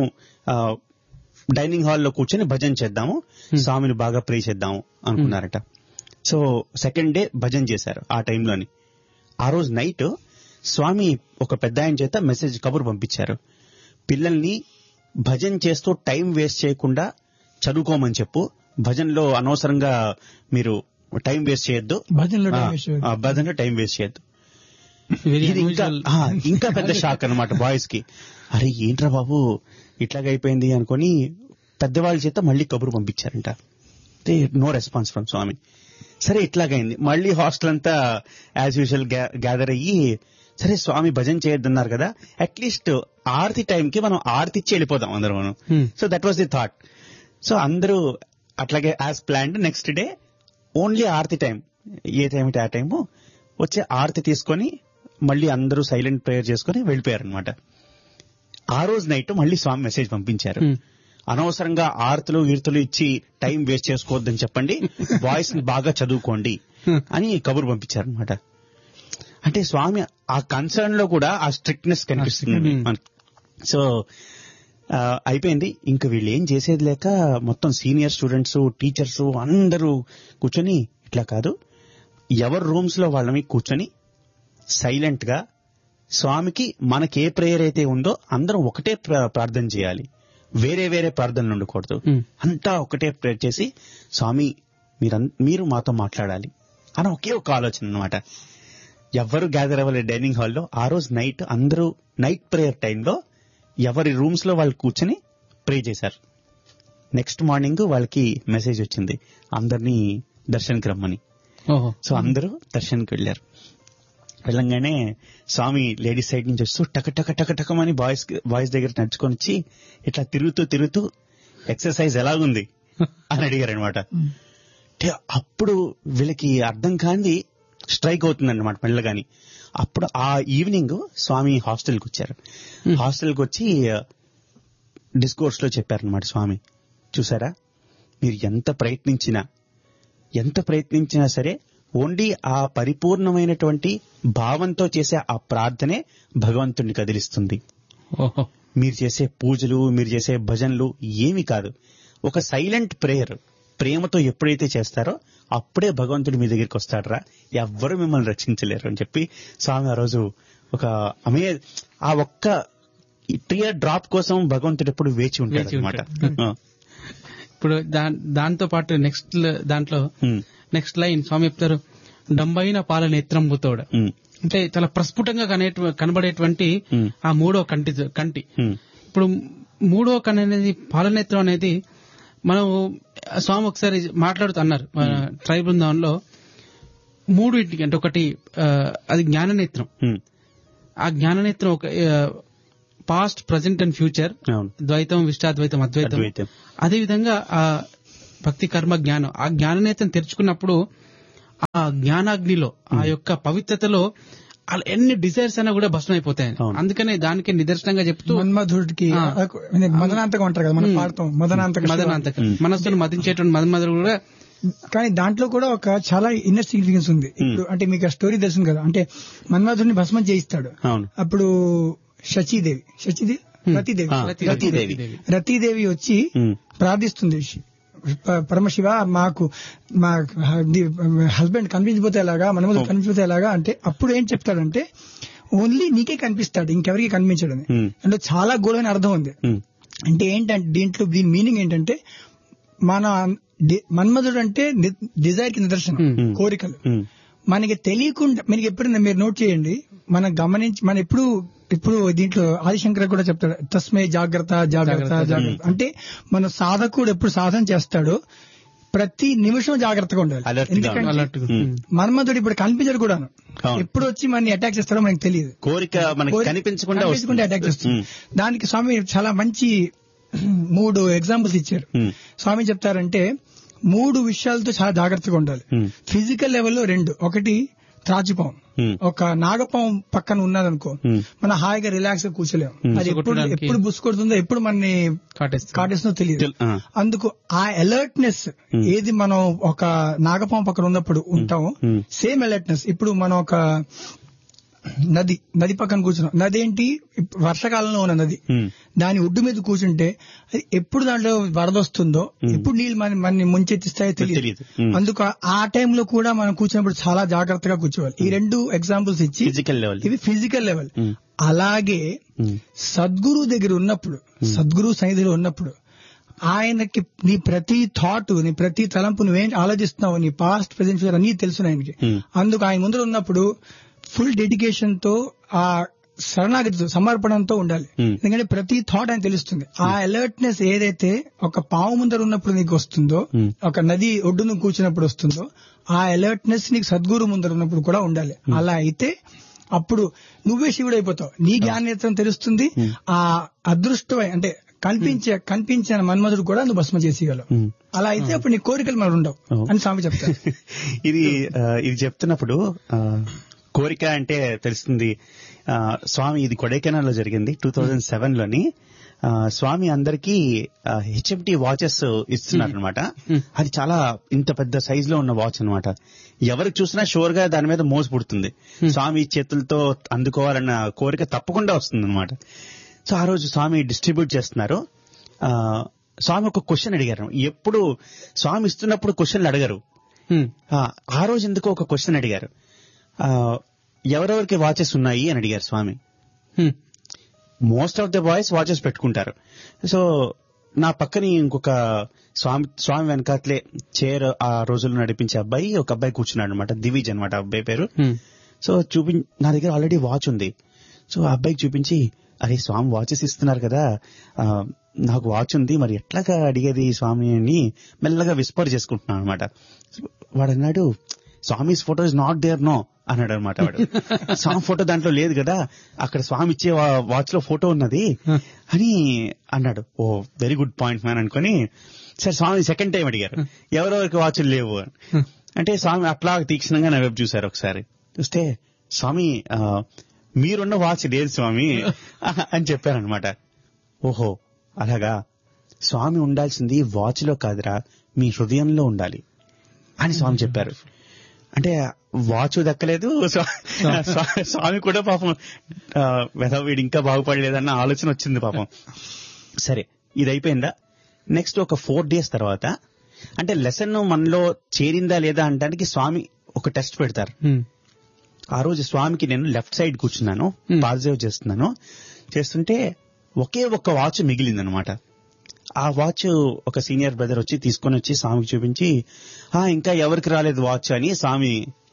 డైనింగ్ హాల్లో కూర్చొని భజన చేద్దాము, స్వామిని బాగా ప్రే చేద్దాము అనుకున్నారట. సో సెకండ్ డే భజన చేశారు ఆ టైంలోని. ఆ రోజు నైట్ స్వామి ఒక పెద్ద ఆయన చేత మెసేజ్ కబురు పంపించారు, పిల్లల్ని భజన చేస్తూ టైం వేస్ట్ చేయకుండా చదువుకోమని చెప్పు, భజనలో అనవసరంగా మీరు టైం వేస్ట్ చేయొద్దు, భజనలో టైం వేస్ట్ చేయొద్దు. ఇది ఇంకా పెద్ద షాక్ అనమాట బాయ్స్ కి. అరే ఏంట్రా బాబు ఇట్లాగైపోయింది అనుకుని పెద్దవాళ్ళ చేత మళ్ళీ కబురు పంపించారంట. నో రెస్పాన్స్ ఫ్రమ్ స్వామి. సరే ఇట్లాగైంది. మళ్ళీ హాస్టల్ అంతా యాజ్ యూజువల్ గ్యాదర్ అయ్యి, సరే స్వామి భజన చేయొద్దన్నారు కదా, అట్లీస్ట్ ఆరతి టైంకి మనం ఆరతి ఇచ్చి వెళ్ళిపోదాం అందరూ మనం. So that was the thought. So అందరూ అట్లాగే as planned next day only ఆరతి టైం, ఏ టైం ఆ టైము వచ్చే ఆరతి తీసుకొని మళ్ళీ అందరూ సైలెంట్ ప్రేయర్ చేసుకుని వెళ్ళిపోయారు అనమాట. ఆ రోజు నైట్ మళ్ళీ స్వామి మెసేజ్ పంపించారు, అనవసరంగా ఆరతులు ఈర్తులు ఇచ్చి టైం వేస్ట్ చేసుకోవద్దని చెప్పండి, బాయ్స్ ని బాగా చదువుకోండి అని కబురు పంపించారు అనమాట. అంటే స్వామి ఆ కన్సర్న్ లో కూడా ఆ స్ట్రిక్ట్నెస్ కనిపిస్తుంది. సో అయిపోయింది. ఇంకా వీళ్ళు ఏం చేసేది లేక మొత్తం సీనియర్ స్టూడెంట్స్, టీచర్స్ అందరూ కూర్చొని, ఇట్లా కాదు, ఎవరి రూమ్స్ లో వాళ్ళని కూర్చొని సైలెంట్ గా స్వామికి మనకి ఏ ప్రేయర్ అయితే ఉందో అందరం ఒకటే ప్రార్థన చేయాలి, వేరే వేరే ప్రార్థనలు ఉండకూడదు, అంతా ఒకటే ప్రేయర్ చేసి స్వామి మీరు మాతో మాట్లాడాలి అని ఒకే ఒక ఆలోచన అనమాట. ఎవరు గ్యాదర్ అవ్వాలి డైనింగ్ హాల్లో. ఆ రోజు నైట్ అందరూ నైట్ ప్రేయర్ టైంలో ఎవరి రూమ్స్ లో వాళ్ళు కూర్చొని ప్రే చేశారు. నెక్స్ట్ మార్నింగ్ వాళ్ళకి మెసేజ్ వచ్చింది అందరినీ దర్శనానికి రమ్మని. సో అందరూ దర్శనానికి వెళ్ళారు. వెళ్ళంగానే స్వామి లేడీస్ సైడ్ నుంచి వస్తూ టకమని బాయ్స్ దగ్గర నడుచుకొని వచ్చి ఇట్లా తిరుగుతూ ఎక్సర్సైజ్ ఎలాగుంది అని అడిగారు అనమాట. అప్పుడు వీళ్ళకి అర్థం కాంది స్ట్రైక్ అవుతుంది అనమాట మెల్లగాని. అప్పుడు ఆ ఈవినింగ్ స్వామి హాస్టల్కి వచ్చారు. హాస్టల్కి వచ్చి డిస్కోర్స్ లో చెప్పారనమాట స్వామి, చూసారా మీరు ఎంత ప్రయత్నించినా సరే ఓన్లీ ఆ పరిపూర్ణమైనటువంటి భావంతో చేసే ఆ ప్రార్థనే భగవంతుడిని కదిలిస్తుంది. మీరు చేసే పూజలు, మీరు చేసే భజనలు ఏమి కాదు. ఒక సైలెంట్ ప్రేయర్ ప్రేమతో ఎప్పుడైతే చేస్తారో అప్పుడే భగవంతుడు మీ దగ్గరికి వస్తాడరా, ఎవ్వరూ మిమ్మల్ని రక్షించలేరు అని చెప్పి స్వామి ఆ రోజు ఆ ఒక్క ప్రేయర్ డ్రాప్ కోసం భగవంతుడు ఎప్పుడు వేచి ఉంటాడు అనమాట.
ఇప్పుడు దాంతో పాటు నెక్స్ట్ లైన్ స్వామి చెప్తారు, డంబైన పాల నేత్రంబుతోడ. అంటే చాలా ప్రస్ఫుటంగా కనబడేటువంటి ఆ మూడో కంటి. ఇప్పుడు మూడో కన్ను అనేది పాలనేత్రం అనేది మనం స్వామి ఒకసారి మాట్లాడుతూ అన్నారు మన ట్రై బృందావనంలో, మూడింటికి అంటే ఒకటి అది జ్ఞాననేత్రం. ఆ జ్ఞాననేత్రం ఒక పాస్ట్, ప్రజెంట్ అండ్ ఫ్యూచర్, ద్వైతం, విశిష్టాద్వైతం, అద్వైతం. అదేవిధంగా ఆ భక్తి, కర్మ, జ్ఞానం, ఆ జ్ఞాననేత్రం తెరుచుకున్నప్పుడు ఆ జ్ఞానాగ్నిలో, ఆ యొక్క పవిత్రతలో ఎన్ని డిజైర్స్ అయినా కూడా భస్మం అయిపోతాయి. అందుకనే దానికి నిదర్శనంగా చెప్తూ
మన్మధుడికి మదనాంతకం అంటారు కదా, మనం పాడతాం మదనాంతకం,
మనస్సును మదించేటువంటి మన్మధుడు కూడా.
కానీ దాంట్లో కూడా ఒక చాలా ఇన్నర్ సిగ్నిఫికెన్స్ ఉంది. ఇప్పుడు అంటే మీకు ఆ స్టోరీ తెలుసు కదా, అంటే మన్మధుడిని భస్మం చేయిస్తాడు. అప్పుడు రతీదేవి వచ్చి ప్రార్థిస్తుంది, పరమశివ మాకు మా హస్బెండ్ కనిపించిపోతే ఎలాగా, మనము కనిపించిపోతే ఎలాగా అంటే, అప్పుడు ఏం చెప్తాడంటే ఓన్లీ నీకే కనిపిస్తాడు, ఇంకెవరికి కనిపించడని. అంటే చాలా గూఢమైన అర్థం ఉంది. అంటే ఏంటంటే దీని మీనింగ్ ఏంటంటే, మన మన్మధుడు అంటే డిజైర్ కి నిదర్శనం, కోరికలు. మనకి తెలియకుండా, మనకి ఎప్పుడైనా మీరు నోట్ చేయండి, మనం గమనించి, మనం ఇప్పుడు దీంట్లో ఆదిశంకర కూడా చెప్తాడు, తస్మై జాగ్రత్త జాగ్రత్త జాగ్రత్త. అంటే మన సాధకుడు ఎప్పుడు సాధన చేస్తాడో ప్రతి నిమిషం జాగ్రత్తగా ఉండాలి. ఎందుకంటే మన్మధుడు ఇప్పుడు కనిపించడు కూడా, ఎప్పుడు వచ్చి మనని అటాక్ చేస్తాడో మనకి తెలియదు.
కోరిక కనిపించకుండా
అటాక్ చేస్తుంది. దానికి స్వామి చాలా మంచి 3 ఎగ్జాంపుల్స్ ఇచ్చారు. స్వామి చెప్తారంటే 3 విషయాలతో చాలా జాగ్రత్తగా ఉండాలి. ఫిజికల్ లెవెల్లో 2, ఒకటి త్రాచుపాం. ఒక నాగపాం పక్కన ఉన్నదనుకో, మనం హాయిగా రిలాక్స్ గా కూర్చోలేము. అది ఎప్పుడు బుసుకొడుతుందో, ఎప్పుడు మనని కాటేస్తుందో తెలియదు. అందుకు ఆ అలర్ట్నెస్ ఏది మనం ఒక నాగపాం పక్కన ఉన్నప్పుడు ఉంటామో, సేమ్ అలర్ట్నెస్ ఇప్పుడు మనం ఒక నది పక్కన కూర్చున్నాం. నది ఏంటి, వర్షాకాలంలో ఉన్న నది, దాని ఒడ్డు మీద కూర్చుంటే ఎప్పుడు దాంట్లో వరద వస్తుందో, ఎప్పుడు నీళ్ళు మనని ముంచెత్తిస్తాయో తెలియదు. అందుకు ఆ టైంలో కూడా మనం కూర్చున్నప్పుడు చాలా జాగ్రత్తగా కూర్చోవాలి. ఈ 2 ఎగ్జాంపుల్స్ ఇచ్చి, ఇవి ఫిజికల్ లెవెల్. అలాగే సద్గురు దగ్గర ఉన్నప్పుడు, సద్గురు సన్నిధిలో ఉన్నప్పుడు, ఆయనకి నీ ప్రతి థాట్, నీ ప్రతి తలంపు, నువ్వేం ఆలోచిస్తున్నావు, నీ పాస్ట్, ప్రెజెంట్, ఫ్యూచర్ అన్ని తెలుసు ఆయనకి. అందుకు ఆయన ముందు ఉన్నప్పుడు ఫుల్ డెడికేషన్ తో, ఆ శరణాగతితో, సమర్పణంతో ఉండాలి. ఎందుకంటే ప్రతి థాట్ ఆయన తెలుస్తుంది. ఆ అలర్ట్నెస్ ఏదైతే ఒక పాము ముందర ఉన్నప్పుడు నీకు వస్తుందో, ఒక నది ఒడ్డును కూర్చున్నప్పుడు వస్తుందో, ఆ అలర్ట్నెస్ నీకు సద్గురు ముందర ఉన్నప్పుడు కూడా ఉండాలి. అలా అయితే అప్పుడు నువ్వే శివుడు అయిపోతావు, నీ జ్ఞానేత్రం తెలుస్తుంది. ఆ అదృష్టమై అంటే కనిపించిన మన్మధుడు కూడా నువ్వు భస్మ చేసేయగలవు. అలా అయితే అప్పుడు నీ కోరికలు మరి ఉండవు అని స్వామి చెప్తారు.
ఇది చెప్తున్నప్పుడు కోరిక అంటే తెలుస్తుంది. స్వామి, ఇది కొడైకెనాల్ లో జరిగింది 2007లోని. స్వామి అందరికీ HMT వాచెస్ ఇస్తున్నారు అనమాట. అది చాలా ఇంత పెద్ద సైజ్ లో ఉన్న వాచ్ అనమాట. ఎవరికి చూసినా షూర్ గా దాని మీద మోసు పుడుతుంది. స్వామి చేతులతో అందుకోవాలన్న కోరిక తప్పకుండా వస్తుంది అనమాట. సో ఆ రోజు స్వామి డిస్ట్రిబ్యూట్ చేస్తున్నారు. స్వామి ఒక క్వశ్చన్ అడిగారు. ఎప్పుడు స్వామి ఇస్తున్నప్పుడు క్వశ్చన్లు అడగరు. ఆ రోజు ఎందుకో ఒక క్వశ్చన్ అడిగారు. ఎవరెవరికి వాచెస్ ఉన్నాయి అని అడిగారు స్వామి. Most of the boys watches పెట్టుకుంటారు. సో నా పక్కని ఇంకొక స్వామి వెనకాతలే చైర్ ఆ రోజుల్లో నడిపించే అబ్బాయి, ఒక అబ్బాయి కూర్చున్నాడు అనమాట. దివిజ్ అనమాట అబ్బాయి పేరు. సో నా దగ్గర ఆల్రెడీ వాచ్ ఉంది. సో ఆ అబ్బాయికి చూపించి, అరే స్వామి వాచెస్ ఇస్తున్నారు కదా, నాకు వాచ్ ఉంది, మరి ఎట్లాగా అడిగేది స్వామి అని మెల్లగా విస్పర్ చేసుకుంటున్నాను అనమాట. వాడు అన్నాడు, Swami's photo is not there no అన్నాడు అనమాట. వాడు స్వామి ఫోటో దాంట్లో లేదు కదా, అక్కడ స్వామి ఇచ్చే వాచ్ లో ఫోటో ఉన్నది అని అన్నాడు. ఓ వెరీ గుడ్ పాయింట్ మ్యాన్ అనుకుని, సరే స్వామి సెకండ్ టైం అడిగారు, ఎవరెవరికి వాచ్లు లేవు అంటే స్వామి అట్లా తీక్షణంగా నా వైపు చూశారు. ఒకసారి చూస్తే, స్వామి మీరున్న వాచ్ లేదు స్వామి అని చెప్పారనమాట. ఓహో అలాగా, స్వామి ఉండాల్సింది వాచ్ లో కాదురా, మీ హృదయంలో ఉండాలి అని స్వామి చెప్పారు. అంటే వాచ్ దక్కలేదు, స్వామి కూడా పాపం వీడు ఇంకా బాగుపడలేదన్న ఆలోచన వచ్చింది పాపం. సరే ఇది అయిపోయిందా, నెక్స్ట్ ఒక 4 days తర్వాత అంటే లెసన్ మనలో చేరిందా లేదా అనడానికి స్వామి ఒక టెస్ట్ పెడతారు. ఆ రోజు స్వామికి నేను లెఫ్ట్ సైడ్ కూర్చున్నాను, పాజిటివ్ చేస్తుంటే ఒకే ఒక్క వాచ్ మిగిలిందనమాట. ఆ వాచ్ ఒక సీనియర్ బ్రదర్ వచ్చి తీసుకొని వచ్చి స్వామికి చూపించి, ఇంకా ఎవరికి రాలేదు వాచ్ అని స్వామి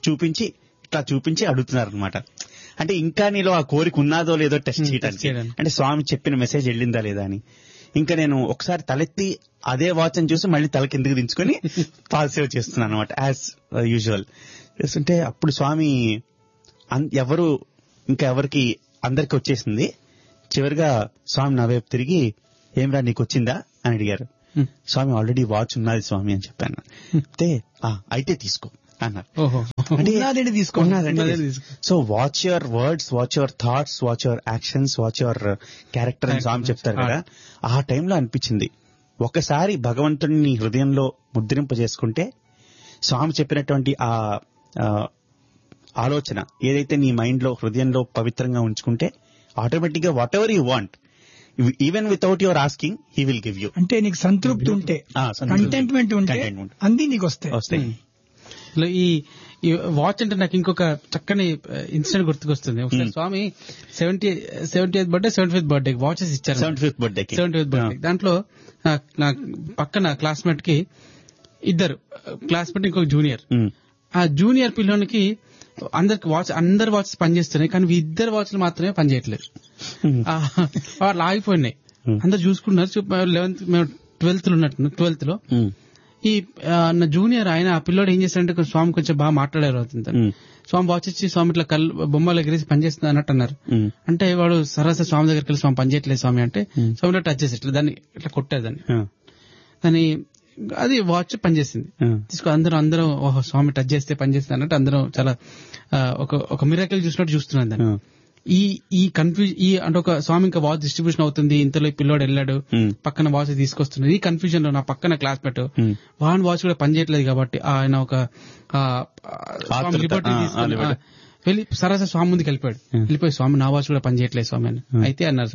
చూపించి అడుగుతున్నారు అనమాట. అంటే ఇంకా నీలో ఆ కోరిక ఉన్నాదో లేదో టెస్ట్ చేయడానికి, అంటే స్వామి చెప్పిన మెసేజ్ వెళ్ళిందా లేదా అని. ఇంకా నేను ఒకసారి తలెత్తి అదే వాచ్ అని చూసి మళ్ళీ తల కిందకి దించుకొని పాజిటివ్ చేస్తున్నాను అనమాట యాజ్ యూజువల్. అంటే అప్పుడు స్వామి ఎవరు ఇంకా ఎవరికి అందరికి వచ్చేసింది. చివరిగా స్వామి నా వైపు తిరిగి ఏమిరా నీకు వచ్చిందా అని అడిగారు. స్వామి ఆల్రెడీ వాచ్ ఉన్నది స్వామి అని చెప్పాను. అయితే తీసుకో అన్నారు. So watch your words, watch your thoughts, watch your actions, watch your character అని స్వామి చెప్తారు కదా. ఆ టైంలో అనిపించింది ఒకసారి భగవంతుడిని హృదయంలో ముద్రింప చేసుకుంటే స్వామి చెప్పినటువంటి ఆ ఆలోచన ఏదైతే నీ మైండ్ లో హృదయంలో పవిత్రంగా ఉంచుకుంటే ఆటోమేటిక్ గా what ever you want, even without your asking he will give you.
అంటే నీకు సంతృప్తి ఉంటే, కంటెంట్మెంట్ ఉంటే అన్ని నీకు వస్తాయి.
ఈ వాచ్ అంటే నాకు ఇంకొక చక్కని ఇన్సిడెంట్ గుర్తుకొస్తుంది. ఒకసారి స్వామి 70th birthday 75th birthday watches ఇచ్చారు.
75th బర్త్డే
దాంట్లో నా పక్కన క్లాస్మేట్ కి ఇద్దరు క్లాస్మేట్ ఇంకొక జూనియర్. ఆ జూనియర్ పిల్లోనికి అందరి వాచెస్ పనిచేస్తున్నాయి, కానీ ఇద్దరు వాచ్లు మాత్రమే పనిచేయట్లేదు. వాళ్ళు ఆగిపోయినాయి. అందరు చూసుకున్నారు. 12th లో ఈ నా జూనియర్ ఆయన ఆ పిల్లోడు ఏం చేశాడంటే స్వామి కొంచెం బాగా మాట్లాడారు. స్వామి వాచ్ ఇచ్చి స్వామి ఇట్లా బొమ్మలు ఎగిరేసి పనిచేస్తుంది అన్నట్టు అన్నారు. అంటే వాడు సరస స్వామి దగ్గరికి వెళ్ళి స్వామి పనిచేయట్లేదు స్వామి అంటే స్వామి టచ్ చేసి ఇట్లా దాన్ని ఇట్లా కొట్టారు. దాన్ని అది వాచ్ పనిచేసింది. తీసుకో అందరం ఓహో స్వామి టచ్ చేస్తే పనిచేస్తుంది అన్నట్టు అందరం చాలా ఒక మిరాకిల్ చూసినట్టు చూస్తున్నాను దాన్ని. ఈ కన్ఫ్యూజన్ అంటే ఒక స్వామి ఇంకా వాచ్ డిస్ట్రిబ్యూషన్ అవుతుంది, ఇంతలో పిల్లోడు వెళ్ళాడు పక్కన వాచ్ తీసుకొస్తున్నాడు. ఈ కన్ఫ్యూజన్ లో నా పక్కన క్లాస్మేట్ వాన్ వాచ్ కూడా పనిచేయట్లేదు కాబట్టి ఆయన ఒక లిబర్టీ తీసుకుని వెళ్ళి సరస స్వామి ముందుకు వెళ్ళిపోయి స్వామి నా వాచ్ కూడా పనిచేయట్లేదు స్వామి అని అయితే అన్నారు.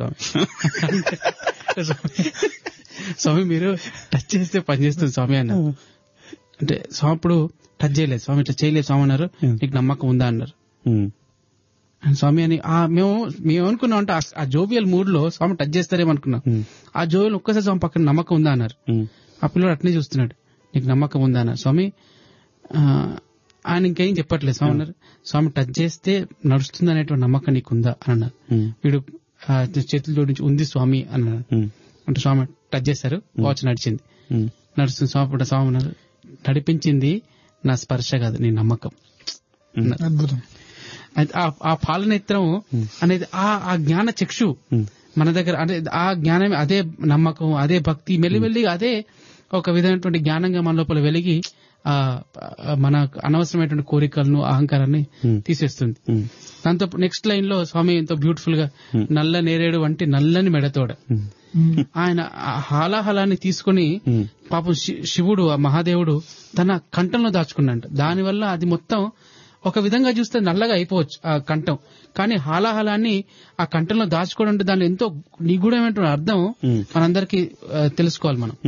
స్వామి మీరు టచ్ చేస్తే పనిచేస్తుంది స్వామి అన్నారు. అంటే స్వామి ఇప్పుడు టచ్ చేయలేదు స్వామి, ఇట్లా చేయలేదు స్వామి అన్నారు. నీకు నమ్మకం ఉందా అన్నారు. స్వామి అని మేము అనుకున్నాం అంటే ఆ జోవియల్ మూడ్ లో స్వామి టచ్ చేస్తారేమో అనుకున్నాం. ఆ జోవియల్ ఒక్కసారి స్వామి పక్కన నమ్మకం ఉందా అన్నారు. ఆ పిల్లడు అట్నే చూస్తున్నాడు. నీకు నమ్మకం ఉందా అన్నారు. స్వామి ఆయన ఇంకేం చెప్పట్లేదు. స్వామి అన్నారు స్వామి టచ్ చేస్తే నడుస్తుంది అనేటువంటి నమ్మకం నీకుందా అని అన్నారు. వీడు చేతులు జోడించి ఉంది స్వామి అన్నారు. అంటే స్వామి టచ్ చేశారు, వాచ్ నడిచింది. నడుస్తుంది స్వామి. స్వామి అన్నారు నడిపించింది నా స్పర్శ కాదు నీ నమ్మకం.
అద్భుతం.
ఆ పాలనేత్రం అనేది ఆ జ్ఞాన చక్షు మన దగ్గర అంటే ఆ జ్ఞానం అదే నమ్మకం అదే భక్తి మెల్లిమెల్లిగా అదే ఒక విధమైనటువంటి జ్ఞానంగా మన లోపల వెలిగి మన అనవసరమైనటువంటి కోరికలను అహంకారాన్ని తీసేస్తుంది. దాంతో నెక్స్ట్ లైన్ లో స్వామి ఎంతో బ్యూటిఫుల్ గా నల్ల నేరేడు వంటి నల్లని మెడతోడ ఆయన హాలాహలాన్ని తీసుకుని పాపం శివుడు ఆ మహాదేవుడు తన కంఠంలో దాచుకున్నాడు. దానివల్ల అది మొత్తం ఒక విధంగా చూస్తే నల్లగా అయిపోవచ్చు ఆ కంఠం, కానీ హాలాహలాన్ని ఆ కంఠంలో దాచుకోవడం అంటే దాని ఎంతో నిగూఢమైన అర్థం మనందరికీ తెలుసుకోవాలి. మనం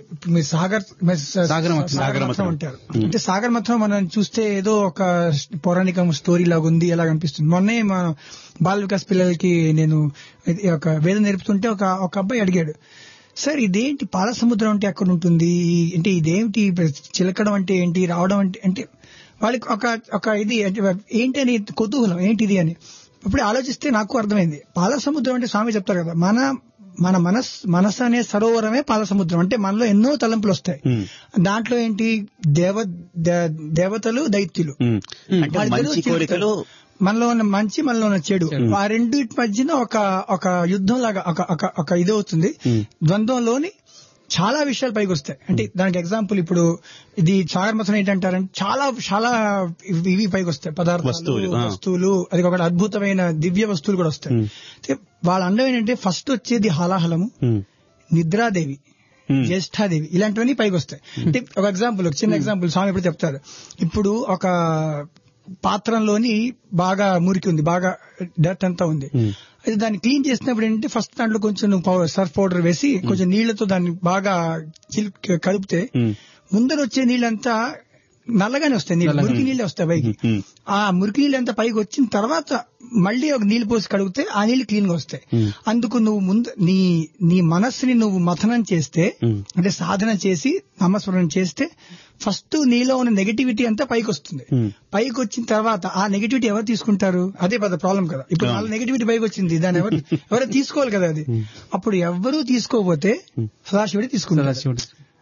సాగరమథనం అంటారు. అంటే సాగరమథనం మనం చూస్తే ఏదో ఒక పౌరాణిక స్టోరీ లాగా ఉంది ఎలాగ అనిపిస్తుంది. మొన్నే మా బాల వికాస్ పిల్లలకి నేను ఒక వేదం నేర్పుతుంటే ఒక అబ్బాయి అడిగాడు, సార్ ఇదేంటి పాల సముద్రం అంటే ఎక్కడ ఉంటుంది, అంటే ఇదేమిటి చిలకడం అంటే ఏంటి, రావడం అంటే వాళ్ళకి ఒక ఇది ఏంటి అని కుతూహలం ఏంటిది అని ఇప్పుడు ఆలోచిస్తే నాకు అర్థమైంది. పాల సముద్రం అంటే స్వామి చెప్తారు కదా, మన మనస్సు అనే సరోవరమే పాల సముద్రం. అంటే మనలో ఎన్నో తలంపులు వస్తాయి. దాంట్లో ఏంటి దేవతలు దైత్యులు, మనలో ఉన్న మంచి మనలో ఉన్న చెడు, ఆ రెండింటి మధ్యన ఒక యుద్ధం లాగా ఒక ఇది అవుతుంది. ద్వంద్వంలోని చాలా విషయాలు పైకి వస్తాయి. అంటే దానికి ఎగ్జాంపుల్ ఇప్పుడు ఇది సాగరమథనం ఏంటంటారంటే చాలా ఇవి పైకి వస్తాయి, పదార్థాలు వస్తువులు, అది ఒక అద్భుతమైన దివ్య వస్తువులు కూడా వస్తాయి. వాళ్ళ అందం ఏంటంటే ఫస్ట్ వచ్చేది హాలాహలము, నిద్రాదేవి, జ్యేష్ఠాదేవి, ఇలాంటివన్నీ పైకి వస్తాయి. అంటే ఒక ఎగ్జాంపుల్, ఒక చిన్న ఎగ్జాంపుల్ స్వామి ఇప్పుడు చెప్తారు. ఇప్పుడు ఒక పాత్రలోని బాగా మురికి ఉంది, బాగా డర్ట్ అంతా ఉంది. అయితే దాన్ని క్లీన్ చేసినప్పుడు ఏంటంటే ఫస్ట్ దాంట్లో కొంచెం సర్ఫ్ పౌడర్ వేసి కొంచెం నీళ్లతో దాన్ని బాగా కలుపుతే ముందర వచ్చే నీళ్ళంతా నల్లగానే వస్తాయి, మురికి నీళ్ళే వస్తాయి పైకి. ఆ మురికి నీళ్ళు అంతా పైకి వచ్చిన తర్వాత మళ్ళీ ఒక నీళ్లు పోసి కడిగితే ఆ నీళ్లు క్లీన్ గా వస్తాయి. అందుకు నువ్వు ముందు నీ మనస్సుని నువ్వు మథనం చేస్తే, అంటే సాధన చేసి నామస్మరణ చేస్తే ఫస్ట్ నీలో ఉన్న నెగటివిటీ అంతా పైకి వస్తుంది. పైకి వచ్చిన తర్వాత ఆ నెగటివిటీ ఎవరు తీసుకుంటారు? అదే పెద్ద ప్రాబ్లం కదా. ఇప్పుడు వాళ్ళ నెగటివిటీ పైకి వచ్చింది, దాన్ని ఎవరు తీసుకోవాలి కదా. అది అప్పుడు ఎవరూ తీసుకోకపోతే సదాశివుడే తీసుకుంటారు.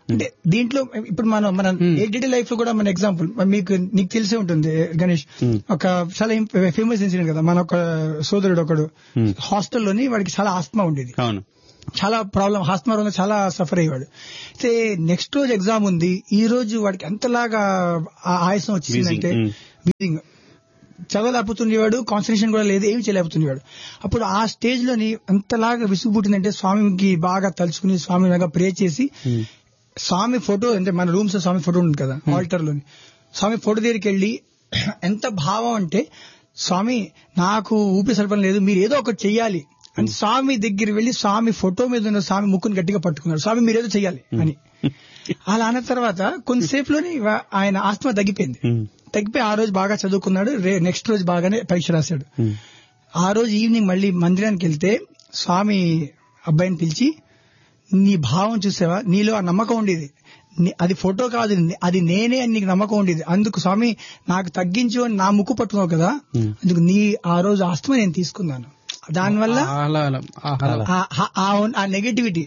అంటే దీంట్లో ఇప్పుడు మన ఎవ్రీడే లైఫ్ లో కూడా మన ఎగ్జాంపుల్ నీకు తెలిసే ఉంటుంది గణేష్, ఒక చాలా ఫేమస్ ఇన్సిడెంట్ కదా. మన ఒక సోదరుడు ఒకడు హాస్టల్లోని వాడికి చాలా ఆస్తమా ఉండేది, చాలా ప్రాబ్లం, ఆస్తమా వల్ల చాలా సఫర్ అయ్యేవాడు. అయితే నెక్స్ట్ రోజు ఎగ్జామ్ ఉంది, ఈ రోజు వాడికి ఎంతలాగా ఆయాసం వచ్చిందంటే వీజింగ్, చదవలేకపోతుండేవాడు, కాన్సన్ట్రేషన్ కూడా లేదు, ఏమి చేయలేకపోతుండేవాడు. అప్పుడు ఆ స్టేజ్ లోని ఎంతలాగా విసుగు పుట్టిందంటే స్వామికి బాగా తలుచుకుని స్వామి బాగా ప్రే చేసి స్వామి ఫోటో, అంటే మన రూమ్స్ లో స్వామి ఫోటో ఉంది కదా ఆల్టర్ లోని, స్వామి ఫోటో దగ్గరికి వెళ్ళి ఎంత భావం అంటే, స్వామి నాకు ఊపిరి సలపడం లేదు, మీరు ఏదో ఒకటి చెయ్యాలి అని స్వామి దగ్గర వెళ్లి స్వామి ఫోటో మీద ఉన్న స్వామి ముక్కుని గట్టిగా పట్టుకున్నాడు, స్వామి మీరేదో చెయ్యాలి అని. అలా అన్న తర్వాత కొంతసేపులోని ఆయన ఆస్తమా తగ్గిపోయింది. తగ్గిపోయి ఆ రోజు బాగా చదువుకున్నాడు, నెక్స్ట్ రోజు బాగానే పరీక్ష రాశాడు. ఆ రోజు ఈవినింగ్ మళ్ళీ మందిరానికి వెళ్తే స్వామి అబ్బాయిని పిలిచి, నీ భావం చూసావా, నీలో ఆ నమ్మకం ఉండేది, అది ఫోటో కాదు, అది నేనే అని నీకు నమ్మకం ఉండేది, అందుకు స్వామి నాకు తగ్గించు అని నా ముక్కు పట్టుకున్నావు కదా, అందుకు నీ ఆ రోజు ఆస్తమా నేను తీసుకున్నాను. దానివల్ల ఆ నెగటివిటీ,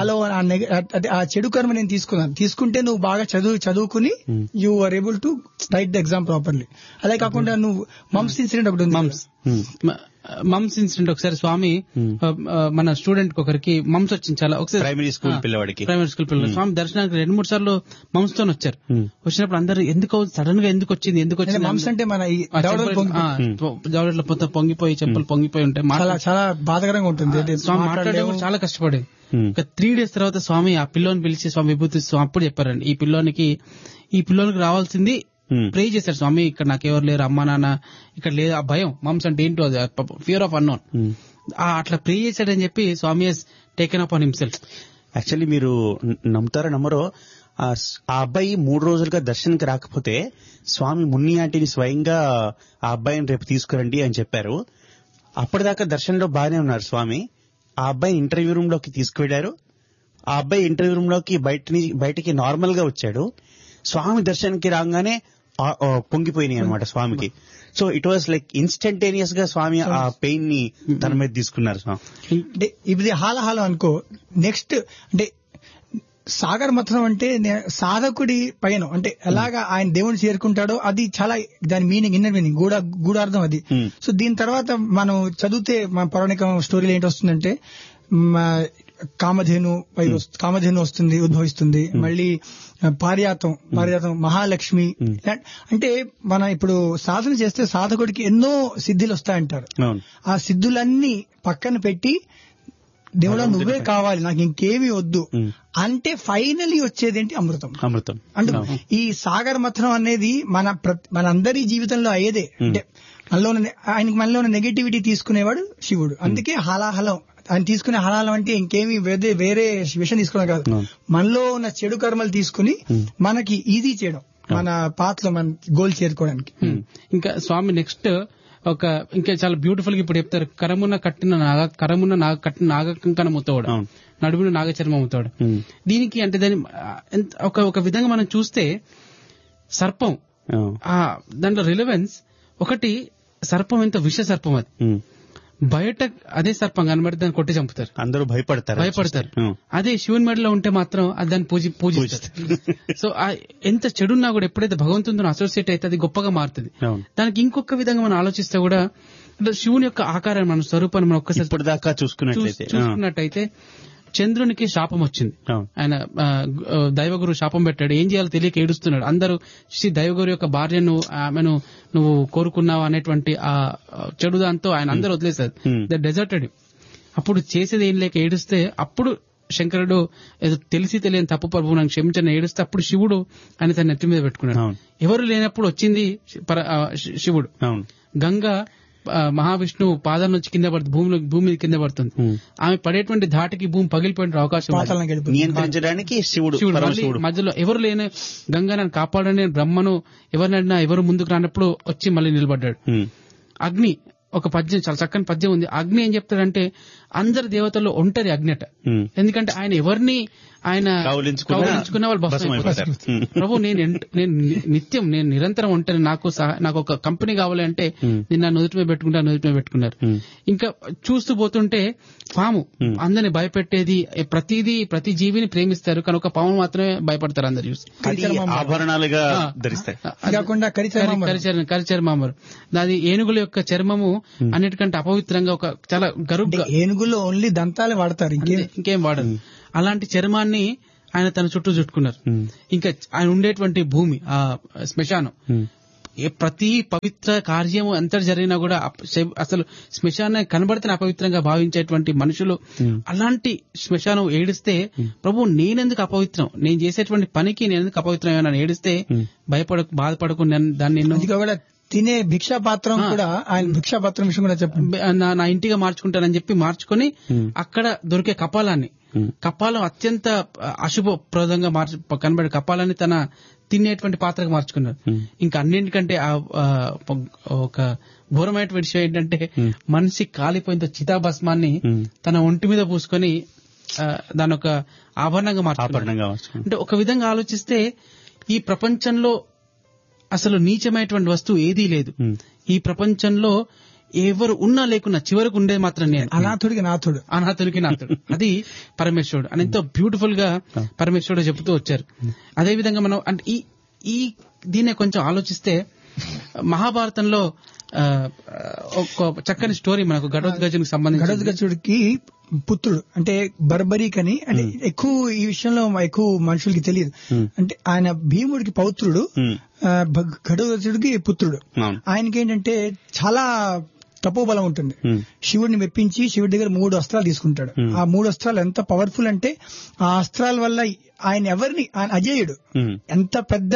ఆ చెడు కర్మ నేను తీసుకున్నాను, తీసుకుంటే నువ్వు బాగా చదువుకుని you are able to right the exam properly. అదే కాకుండా నువ్వు మమ్స్ ఇన్సిడెంట్ ఒకటి ఉంది,
మమ్స్ ఇన్సిడెంట్. ఒకసారి స్వామి మన స్టూడెంట్ ఒకరికి మమ్స్ వచ్చింది, చాలా ఒకసారి
ప్రైమరీ స్కూల్ పిల్లలు
స్వామి దర్శనానికి 2-3 సార్లు మమ్స్ తో వచ్చారు. వచ్చినప్పుడు అందరూ ఎందుకు సడన్ గా ఎందుకు వచ్చింది
మమ్స్ అంటే మన
జవడట్లో మొత్తం పొంగిపోయి, చెప్పులు పొంగిపోయి ఉంటాయి,
చాలా బాధకరంగా ఉంటుంది.
స్వామి మాట్లాడే చాలా కష్టపడేది. ఒక 3 days తర్వాత స్వామి ఆ పిల్లోని పిలిచి స్వామి విభూతి అప్పుడు చెప్పారండి, ఈ పిల్లోనికి రావాల్సింది ప్రే చేశారు స్వామి, ఇక్కడ నాకెవరు లేరు, అమ్మా నాన్న ఇక్కడ లేదు, ఆ భయం మమ్స్ అంటే ఏంటో అది ఫియర్ ఆఫ్ అన్నోన్, అట్లా ప్రే చేశాడని చెప్పి స్వామి has taken up on himself.
Actually మీరు నమ్ముతారో నమ్మరో, ఆ అబ్బాయి 3 రోజులుగా దర్శనానికి రాకపోతే స్వామి మున్ని ఆంటీని స్వయంగా ఆ అబ్బాయిని రేపు తీసుకురండి అని చెప్పారు. అప్పటిదాకా దర్శనంలో బాగానే ఉన్నారు స్వామి. ఆ అబ్బాయిని ఇంటర్వ్యూ రూమ్ లోకి తీసుకువెళ్లారు. ఆ అబ్బాయి ఇంటర్వ్యూ రూమ్ లోకి బయటికి నార్మల్ గా వచ్చాడు. స్వామి దర్శనానికి రాగానే పొంగిపోయినాయి అనమాట స్వామికి. So it was like instantaneous గా స్వామి ఆ పెయిన్ ని తన మీద తీసుకున్నారు స్వామి.
అంటే ఇది హాలహాలం అనుకో. నెక్స్ట్ అంటే సాగర్ మథనం అంటే సాధకుడి పైన అంటే ఎలాగా ఆయన దేవుని చేరుకుంటాడో అది చాలా దాని మీనింగ్, ఇన్నర్ మీనింగ్, గూఢార్థం అది. సో దీని తర్వాత మనం చదివితే మన పౌరాణిక స్టోరీలో ఏంటి వస్తుందంటే, కామధేను వస్తుంది, ఉద్భవిస్తుంది. మళ్ళీ పారియాతం మహాలక్ష్మి. అంటే మనం ఇప్పుడు సాధన చేస్తే సాధకుడికి ఎన్నో సిద్ధిలు వస్తాయంటారు. ఆ సిద్ధులన్నీ పక్కన పెట్టి దేవుడా నువ్వే కావాలి, నాకు ఇంకేమీ వద్దు అంటే ఫైనలీ వచ్చేదేంటి? అమృతం. అంటే ఈ సాగర్ మథనం అనేది మనందరి జీవితంలో అయ్యేదే. అంటే మనలో ఉన్న నెగటివిటీ తీసుకునేవాడు శివుడు. అందుకే హలాహలం ఆయన తీసుకునే హలాహలం అంటే ఇంకేమీ వేరే విషయం తీసుకోవడం కాదు, మనలో ఉన్న చెడు కర్మలు తీసుకుని మనకి ఈజీ చేయడం, మన పాత్రలో మన గోల్ చేరుకోవడానికి.
ఇంకా స్వామి నెక్స్ట్ ఇంకా చాలా బ్యూటిఫుల్ గా ఇప్పుడు చెప్తారు, కరమున కట్టిన నాగకంకణ ముత్తవాడు, నడుమున నాగచర్మ ముత్తవాడు. దీనికి అంటే దాని ఒక విధంగా మనం చూస్తే సర్పం, దాంట్లో రిలవెన్స్ ఒకటి, సర్పం ఎంత విష సర్పం అది, బయట అదే సర్పం కనబడి దాన్ని కొట్టి చంపుతారు,
అందరూ భయపడతారు.
అదే శివుని మెడలో ఉంటే మాత్రం అది దాన్ని పూజిస్తారు. సో ఎంత చెడున్నా కూడా ఎప్పుడైతే భగవంతునితో అసోసియేట్ అయితే అది గొప్పగా మారుతుంది. దానికి ఇంకొక విధంగా మనం ఆలోచిస్తే కూడా శివుని యొక్క ఆకారాన్ని, మన స్వరూపాన్ని మనం ఒక్కసారి
ఇప్పటిదాకా చూసుకున్నట్టయితే
చంద్రునికి శాపం వచ్చింది, ఆయన దైవగురు శాపం పెట్టాడు, ఏం చేయాలో తెలియక ఏడుస్తున్నాడు. అందరూ దైవగురు యొక్క భార్యను ఆమెను నువ్వు కోరుకున్నావు అనేటువంటి ఆ చెడు దాంతో ఆయన అందరూ వదిలేశారు, డెజర్టెడ్. అప్పుడు చేసేది ఏం లేక ఏడుస్తే అప్పుడు శంకరుడు ఏదో తెలిసి తెలియని తప్పు ప్రభువు నాకు క్షమించని ఏడుస్తే అప్పుడు శివుడు ఆయన తన నెత్తి మీద పెట్టుకున్నాడు. ఎవరు లేనప్పుడు వచ్చింది శివుడు. గంగా మహావిష్ణువు పాదాల నుంచి కింద పడుతుంది, భూమి కింద పడుతుంది. ఆమె పడేటువంటి ధాటికి భూమి పగిలిపోయిన అవకాశం
నియంత్రించడానికి శివుడు
మధ్యలో ఎవరు లేని గంగా నన్ను కాపాడని బ్రహ్మను ఎవరినైనా ఎవరు ముందుకు రానప్పుడు వచ్చి మళ్ళీ నిలబడ్డాడు. అగ్ని ఒక పద్యం, చాలా చక్కని పద్యం ఉంది. అగ్ని ఏం చెప్తాడంటే అందరి దేవతల్లో ఒంటరి అగ్నిట, ఎందుకంటే ఆయన ఎవరిని ఆయన
కౌలించుకున్న
కౌలించుకున్న వాళ్ళు భస్మం అయిపోతారు. ప్రభు నేను నిరంతరం ఉంటాను, నాకు ఒక కంపెనీ కావాలి అంటే నేను నా నుదుటి మీద పెట్టుకున్నారు. ఇంకా చూస్తూ పోతుంటే పాము అందరిని భయపెట్టేది, ప్రతి జీవిని ప్రేమిస్తారు కానీ ఒక పాము మాత్రమే భయపడతారు అందరు చూసి.
ఆభరణాలుగా ధరిస్తాయి.
కరిచర్మామరు, అది ఏనుగుల యొక్క చర్మము అన్నిటికంటే అపవిత్రంగా, ఒక చాలా గరుగ్గా,
ఏనుగుల్లో ఓన్లీ దంతాలే వాడతారు,
ఇంకేం వాడరు. అలాంటి చర్మాన్ని ఆయన తన చుట్టూ చుట్టుకున్నారు. ఇంకా ఆయన ఉండేటువంటి భూమి, ఆ శ్మశానం, ప్రతి పవిత్ర కార్యము ఎంత జరిగినా కూడా అసలు శ్మశానం కనబడితే అపవిత్రంగా భావించేటువంటి మనుషులు, అలాంటి శ్మశానం ఏడిస్తే ప్రభు నేనెందుకు అపవిత్రం, నేను చేసేటువంటి పనికి నేనెందుకు అపవిత్రం ఏడిస్తే బాధపడకు దాన్ని
తినే భిక్షాపాత్రం కూడా, ఆయన భిక్షాపాత్రం విషయం కూడా చెప్పండి,
నా ఇంటిగా మార్చుకుంటానని చెప్పి మార్చుకొని అక్కడ దొరికే కపాలం అత్యంత అశుభప్రదంగా కనబడే కపాలాన్ని తన తినేటువంటి పాత్రకు మార్చుకున్నారు. ఇంకా అన్నింటికంటే ఒక ఘోరమైనటువంటి విషయం ఏంటంటే మనిషి కాలిపోయిన చితాభస్మాన్ని తన ఒంటి మీద పూసుకొని దాని ఒక ఆభరణంగా మార్చుకున్నారు. అంటే ఒక విధంగా ఆలోచిస్తే ఈ ప్రపంచంలో అసలు నీచమైనటువంటి వస్తువు ఏదీ లేదు. ఈ ప్రపంచంలో ఎవరు ఉన్నా లేకున్నా చివరకు ఉండేది మాత్రం నేను, అనాథుడికి నాథుడు. అది పరమేశ్వరుడు అని ఎంతో బ్యూటిఫుల్ గా పరమేశ్వరుడు చెబుతూ వచ్చారు. అదే విధంగా మనం అంటే ఈ దీన్నే కొంచెం ఆలోచిస్తే మహాభారతంలో ఒక చక్కని స్టోరీ మనకు ఘటోత్కచుడికి సంబంధించి.
ఘటోత్కచుడికి పుత్రుడు అంటే బర్బరీక్ అని, అంటే ఎక్కువ ఈ విషయంలో ఎక్కువ మనుషులకి తెలియదు. అంటే ఆయన భీముడికి పౌత్రుడు, ఘటోత్కచుడికి పుత్రుడు. ఆయనకి ఏంటంటే చాలా తపోబలం ఉంటుంది. శివుడిని మెప్పించి శివుడి దగ్గర 3 అస్త్రాలు తీసుకుంటాడు. ఆ 3 అస్త్రాలు ఎంత పవర్ఫుల్ అంటే ఆ అస్త్రాల వల్ల ఆయన అజేయుడు. ఎంత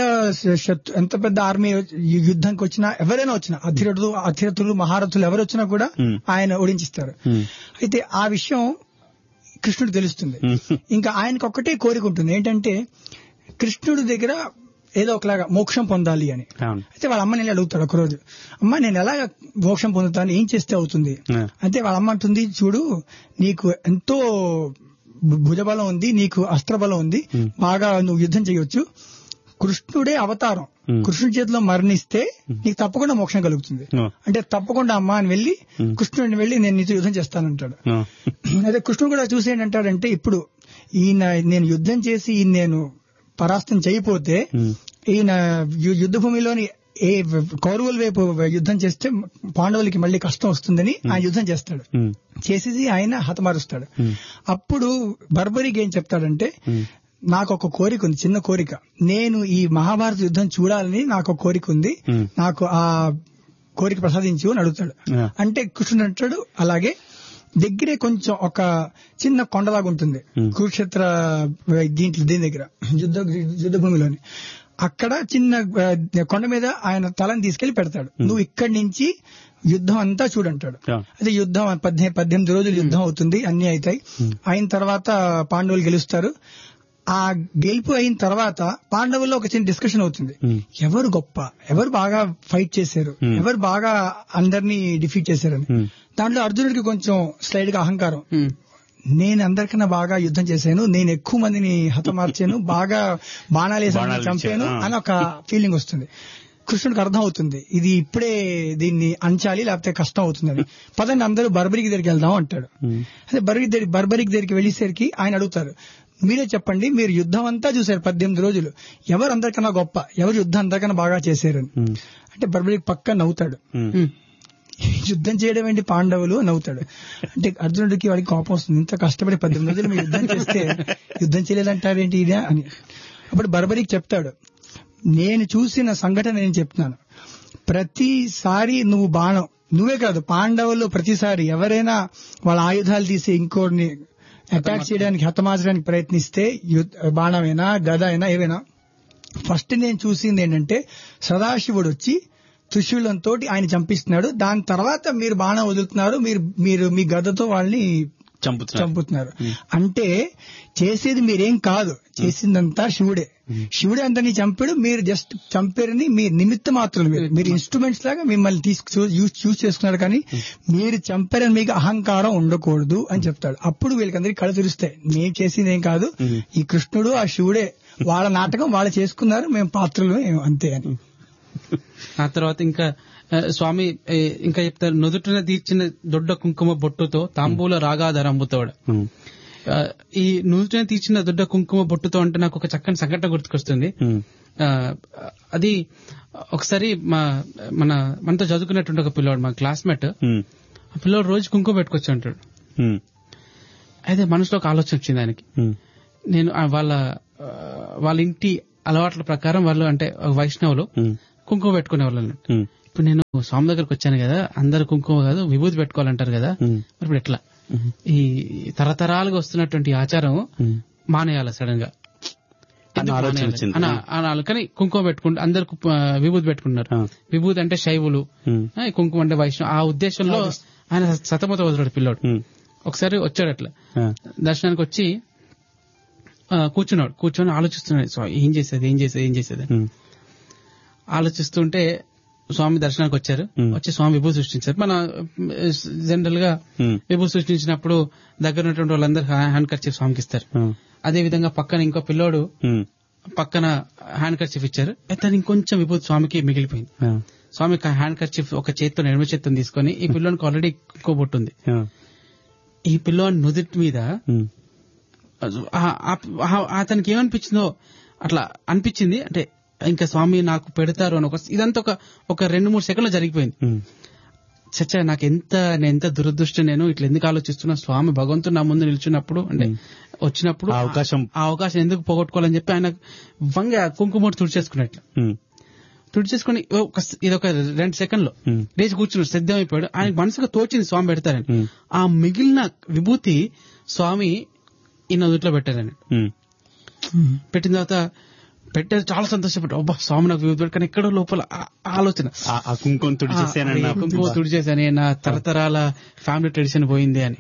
పెద్ద ఆర్మీ యుద్ధానికి వచ్చినా, ఎవరైనా వచ్చినా, అధిరథులు మహారథులు ఎవరు వచ్చినా కూడా ఆయన ఓడించిస్తారు. అయితే ఆ విషయం కృష్ణుడికి తెలుస్తుంది. ఇంకా ఆయనకు ఒక్కటే కోరిక ఉంటుంది, ఏంటంటే కృష్ణుడి దగ్గర ఏదో ఒకలాగా మోక్షం పొందాలి అని. అయితే వాళ్ళ అమ్మని అడుగుతాడు ఒకరోజు, అమ్మ నేను ఎలాగ మోక్షం పొందుతాను, ఏం చేస్తే అవుతుంది? అయితే వాళ్ళ అమ్మ అంటుంది, చూడు నీకు ఎంతో భుజబలం ఉంది, నీకు అస్త్రబలం ఉంది, బాగా నువ్వు యుద్ధం చేయొచ్చు. కృష్ణుడే అవతారం, కృష్ణుడి చేతిలో మరణిస్తే నీకు తప్పకుండా మోక్షం కలుగుతుంది. అంటే తప్పకుండా అమ్మ అని వెళ్ళి కృష్ణుడిని వెళ్ళి నేను నీతో యుద్ధం చేస్తానంటాడు. అయితే కృష్ణుడు కూడా చూసి ఏంటంటాడంటే, ఇప్పుడు నేను యుద్ధం చేసి నేను పరాస్తం చేయకపోతే ఈయన యుద్ధ భూమిలోని కౌరవుల వైపు యుద్ధం చేస్తే పాండవులకి మళ్ళీ కష్టం వస్తుందని ఆయన యుద్ధం చేస్తాడు. చేసేసి ఆయన హతమారుస్తాడు. అప్పుడు బర్బరీకి ఏం చెప్తాడంటే, నాకు ఒక కోరిక ఉంది, చిన్న కోరిక, నేను ఈ మహాభారత యుద్ధం చూడాలని నాకు ఒక కోరిక ఉంది, నాకు ఆ కోరిక ప్రసాదించు అని అడుగుతాడు. అంటే కృష్ణుడు అంటాడు, అలాగే దగ్గరే కొంచెం ఒక చిన్న కొండలాగా ఉంటుంది కురుక్షేత్ర దీని దగ్గర యుద్ధ భూమిలోని. అక్కడ చిన్న కొండ మీద ఆయన తలని తీసుకెళ్లి పెడతాడు, నువ్వు ఇక్కడి నుంచి యుద్ధం అంతా చూడంటాడు. అదే యుద్ధం 18 రోజులు యుద్ధం అవుతుంది, అన్ని అవుతాయి. అయిన తర్వాత పాండవులు గెలుస్తారు. ఆ గెలుపు అయిన తర్వాత పాండవుల్లో ఒక చిన్న డిస్కషన్ అవుతుంది, ఎవరు గొప్ప, ఎవరు బాగా ఫైట్ చేశారు, ఎవరు బాగా అందరినీ డిఫీట్ చేశారని. దాంట్లో అర్జునుడికి కొంచెం స్లైడ్ గా అహంకారం, నేను అందరికన్నా బాగా యుద్ధం చేశాను, నేను ఎక్కువ మందిని హతమార్చాను, బాగా బాణాలు చంపాను అని ఒక ఫీలింగ్ వస్తుంది. కృష్ణుడికి అర్థం అవుతుంది, ఇది ఇప్పుడే దీన్ని అంచాలి లేకపోతే కష్టం అవుతుందని. పదండి అందరూ బర్బరీకి దగ్గరికి వెళ్దాం అంటాడు. అదే బర్బరీకి దగ్గరికి వెళ్ళేసరికి ఆయన అడుగుతారు, మీరే చెప్పండి, మీరు యుద్ధం అంతా చూశారు 18 రోజులు, ఎవరు అందరికన్నా గొప్ప, ఎవరు యుద్ధం అందరికన్నా బాగా చేశారని. అంటే బర్బరీకి పక్క నవ్వుతాడు, యుద్ధం చేయడం ఏంటి పాండవులు నవ్వుతాడు. అంటే అర్జునుడికి వాడికి కోపం వస్తుంది, ఇంత కష్టపడి 18 రోజులు మీరు యుద్ధం చేస్తే యుద్ధం చేయలేదంటారేంటి ఇదే అని. అప్పుడు బర్బరీకి చెప్తాడు, నేను చూసిన సంఘటన నేను చెప్తున్నాను, ప్రతిసారి నువ్వు బాణం, నువ్వే కాదు పాండవులు ప్రతిసారి ఎవరైనా వాళ్ళ ఆయుధాలు తీసి ఇంకోరిని అటాక్ చేయడానికి హతమార్చడానికి ప్రయత్నిస్తే బాణమైనా గద అయినా ఏవైనా, ఫస్ట్ నేను చూసింది ఏంటంటే సదాశివుడు వచ్చి త్రిశూలంతో ఆయన చంపిస్తున్నాడు, దాని తర్వాత మీరు బాణం వదులుతున్నారు, మీరు మీ గదతో వాళ్ళని చంపుతున్నారు. అంటే చేసేది మీరేం కాదు, చేసిందంతా శివుడే. శివుడే అంతని చంపాడు, మీరు జస్ట్ చంపారని మీ నిమిత్త మాత్రం, మీరు ఇన్స్ట్రుమెంట్స్ లాగా మిమ్మల్ని యూజ్ చేసుకున్నారు, కానీ మీరు చంపారని మీకు అహంకారం ఉండకూడదు అని చెప్తాడు. అప్పుడు వీళ్ళకందరికీ కళ్ళు తెరుస్తాయి, మేము చేసింది ఏం కాదు, ఈ కృష్ణుడు ఆ శివుడే, వాళ్ళ నాటకం వాళ్ళు చేసుకున్నారు, మేము పాత్రలు అంతే అని.
ఆ తర్వాత ఇంకా స్వామి ఇంకా చెప్తారు, నుదుటిన తీర్చిన దొడ్డ కుంకుమ బొట్టుతో తాంబూల రాగాధరంబుతోడ. ఈ నుదుటిన తీర్చిన దొడ్డ కుంకుమ బొట్టుతో అంటే నాకు ఒక చక్కని సంఘటన గుర్తుకొస్తుంది. అది ఒకసారి మనతో చదువుకున్నటువంటి ఒక పిల్లవాడు, మా క్లాస్మేట్, ఆ పిల్లవాడు రోజు కుంకుమ పెట్టుకొచ్చి అంటాడు. అయితే మనసులో ఒక ఆలోచన వచ్చింది ఆయనకి. నేను వాళ్ళ ఇంటి అలవాట్ల ప్రకారం వాళ్ళు అంటే వైష్ణవులు కుంకుమ పెట్టుకునే వాళ్ళు అన్నట్టు. ఇప్పుడు నేను స్వామి దగ్గరకు వచ్చాను కదా, అందరు కుంకుమ కాదు విభూతి పెట్టుకోవాలంటారు కదా, మరి ఇప్పుడు ఎట్లా? ఈ తరతరాలుగా వస్తున్నటువంటి ఆచారం మానేయాలి సడన్ గా కానీ కుంకుమ పెట్టుకుంటే అందరు విభూతి పెట్టుకుంటున్నారు. విభూతి అంటే శైవులు, కుంకుమ అంటే వైష్ణవ. ఆ ఉద్దేశంలో ఆయన సతమత వదిలాడు పిల్లోడు. ఒకసారి వచ్చాడు అట్లా దర్శనానికి వచ్చి కూర్చొని ఆలోచిస్తున్నాడు, ఏం చేసేది ఆలోచిస్తుంటే స్వామి దర్శనానికి వచ్చారు. వచ్చి స్వామి విభూతి సృష్టించారు. మన జనరల్ గా విభూతి సృష్టించినప్పుడు దగ్గర ఉన్నటువంటి వాళ్ళందరూ హ్యాండ్ కర్చీఫ్ స్వామికి ఇస్తారు. అదే విధంగా పక్కన ఇంకో పిల్లోడు పక్కన హ్యాండ్ కర్చీఫ్ ఇచ్చారు. అయితే ఇంకొంచెం విభూతి స్వామికి మిగిలిపోయింది. స్వామి హ్యాండ్ కర్చీఫ్ ఒక చేత్తో ఎడమ చేత్తో తీసుకొని, ఈ పిల్లోనికి ఆల్రెడీ ఇంకో బొట్టు ఉంది, ఈ పిల్లోని నుదుటి మీద అతనికి ఏమనిపించిందో అట్లా అనిపించింది. అంటే ఇంకా స్వామి నాకు పెడతారు అని ఇదంతా ఒక 2-3 సెకండ్లు జరిగిపోయింది. చచ్చా నేను ఎంత దురదృష్టం, నేను ఇట్లా ఎందుకు ఆలోచిస్తున్నా, స్వామి భగవంతుడు నా ముందు నిల్చున్నప్పుడు అంటే వచ్చినప్పుడు ఆ అవకాశం ఎందుకు పోగొట్టుకోవాలని చెప్పి ఆయన వంగ కుంకుమ తుడిచేసుకున్నట్లు తుడిచేసుకుని ఇదొక 2 సెకండ్లో లేచి కూర్చున్నాడు, సిద్ధమైపోయాడు. ఆయనకు మనసుగా తోచింది స్వామి పెడతారని. ఆ మిగిలిన విభూతి స్వామి ఈ నదుట్లో పెట్టారని. పెట్టిన తర్వాత పెట్టారు, చాలా సంతోషపడ్డా, అబ్బా స్వామి నాకు విభూతి. కానీ ఎక్కడో లోపల ఆలోచన,
కుంకుమ
తుడిచేసాని, నా తరతరాల ఫ్యామిలీ ట్రెడిషన్ పోయింది అని.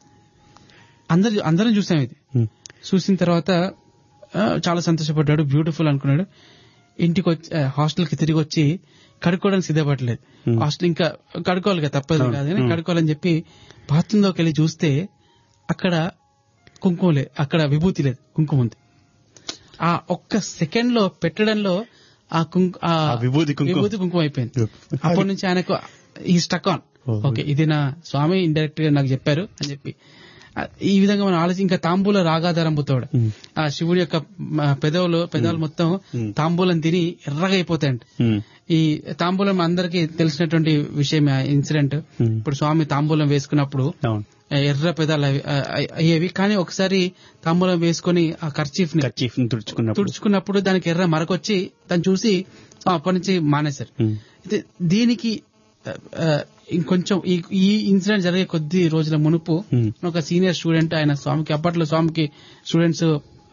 అందరం చూసాం ఇది. చూసిన తర్వాత చాలా సంతోషపడ్డాడు, బ్యూటిఫుల్ అనుకున్నాడు. ఇంటికి వచ్చి హాస్టల్ కి తిరిగి వచ్చి కడుక్కోవడానికి సిద్ధపడలేదు. హాస్టల్ ఇంకా కడుక్కోవాలి కదా, తప్పదు కాదు కానీ కడుక్కోవాలని చెప్పి బాత్రూమ్ లోకి వెళ్ళి చూస్తే అక్కడ కుంకుమ లేదు, అక్కడ విభూతి లేదు, కుంకుమ ఉంది. ఆ ఒక్క సెకండ్ లో పెట్టడంలో ఆ విభూతి కుంకుమ అయిపోయింది. అప్పటి నుంచి ఆయనకు ఈ స్టక్ ఆన్, ఓకే ఇది నా స్వామి ఇండైరెక్ట్ గా నాకు చెప్పారు అని చెప్పి. ఈ విధంగా మనం ఆలోచించి ఇంకా తాంబూల రాగాధరంబుతోడు, ఆ శివుడి యొక్క పెదాలు మొత్తం తాంబూలం తిని ఎర్రగా అయిపోతాయంట. ఈ తాంబూలం అందరికీ తెలిసినటువంటి విషయం ఇన్సిడెంట్. ఇప్పుడు స్వామి తాంబూలం వేసుకున్నప్పుడు ఎర్ర పెదాలు అయ్యేవి, కానీ ఒకసారి తాంబూలం వేసుకుని ఆ కర్చీఫ్ ని తుడుచుకున్నప్పుడు దానికి ఎర్ర మరకొచ్చి దాన్ని చూసి అప్పటి నుంచి మానేశారు. దీనికి ఇంకొంచెం ఈ ఇన్సిడెంట్ జరిగే కొద్ది రోజుల మునుపు ఒక సీనియర్ స్టూడెంట్, ఆయన అప్పట్లో స్వామికి స్టూడెంట్స్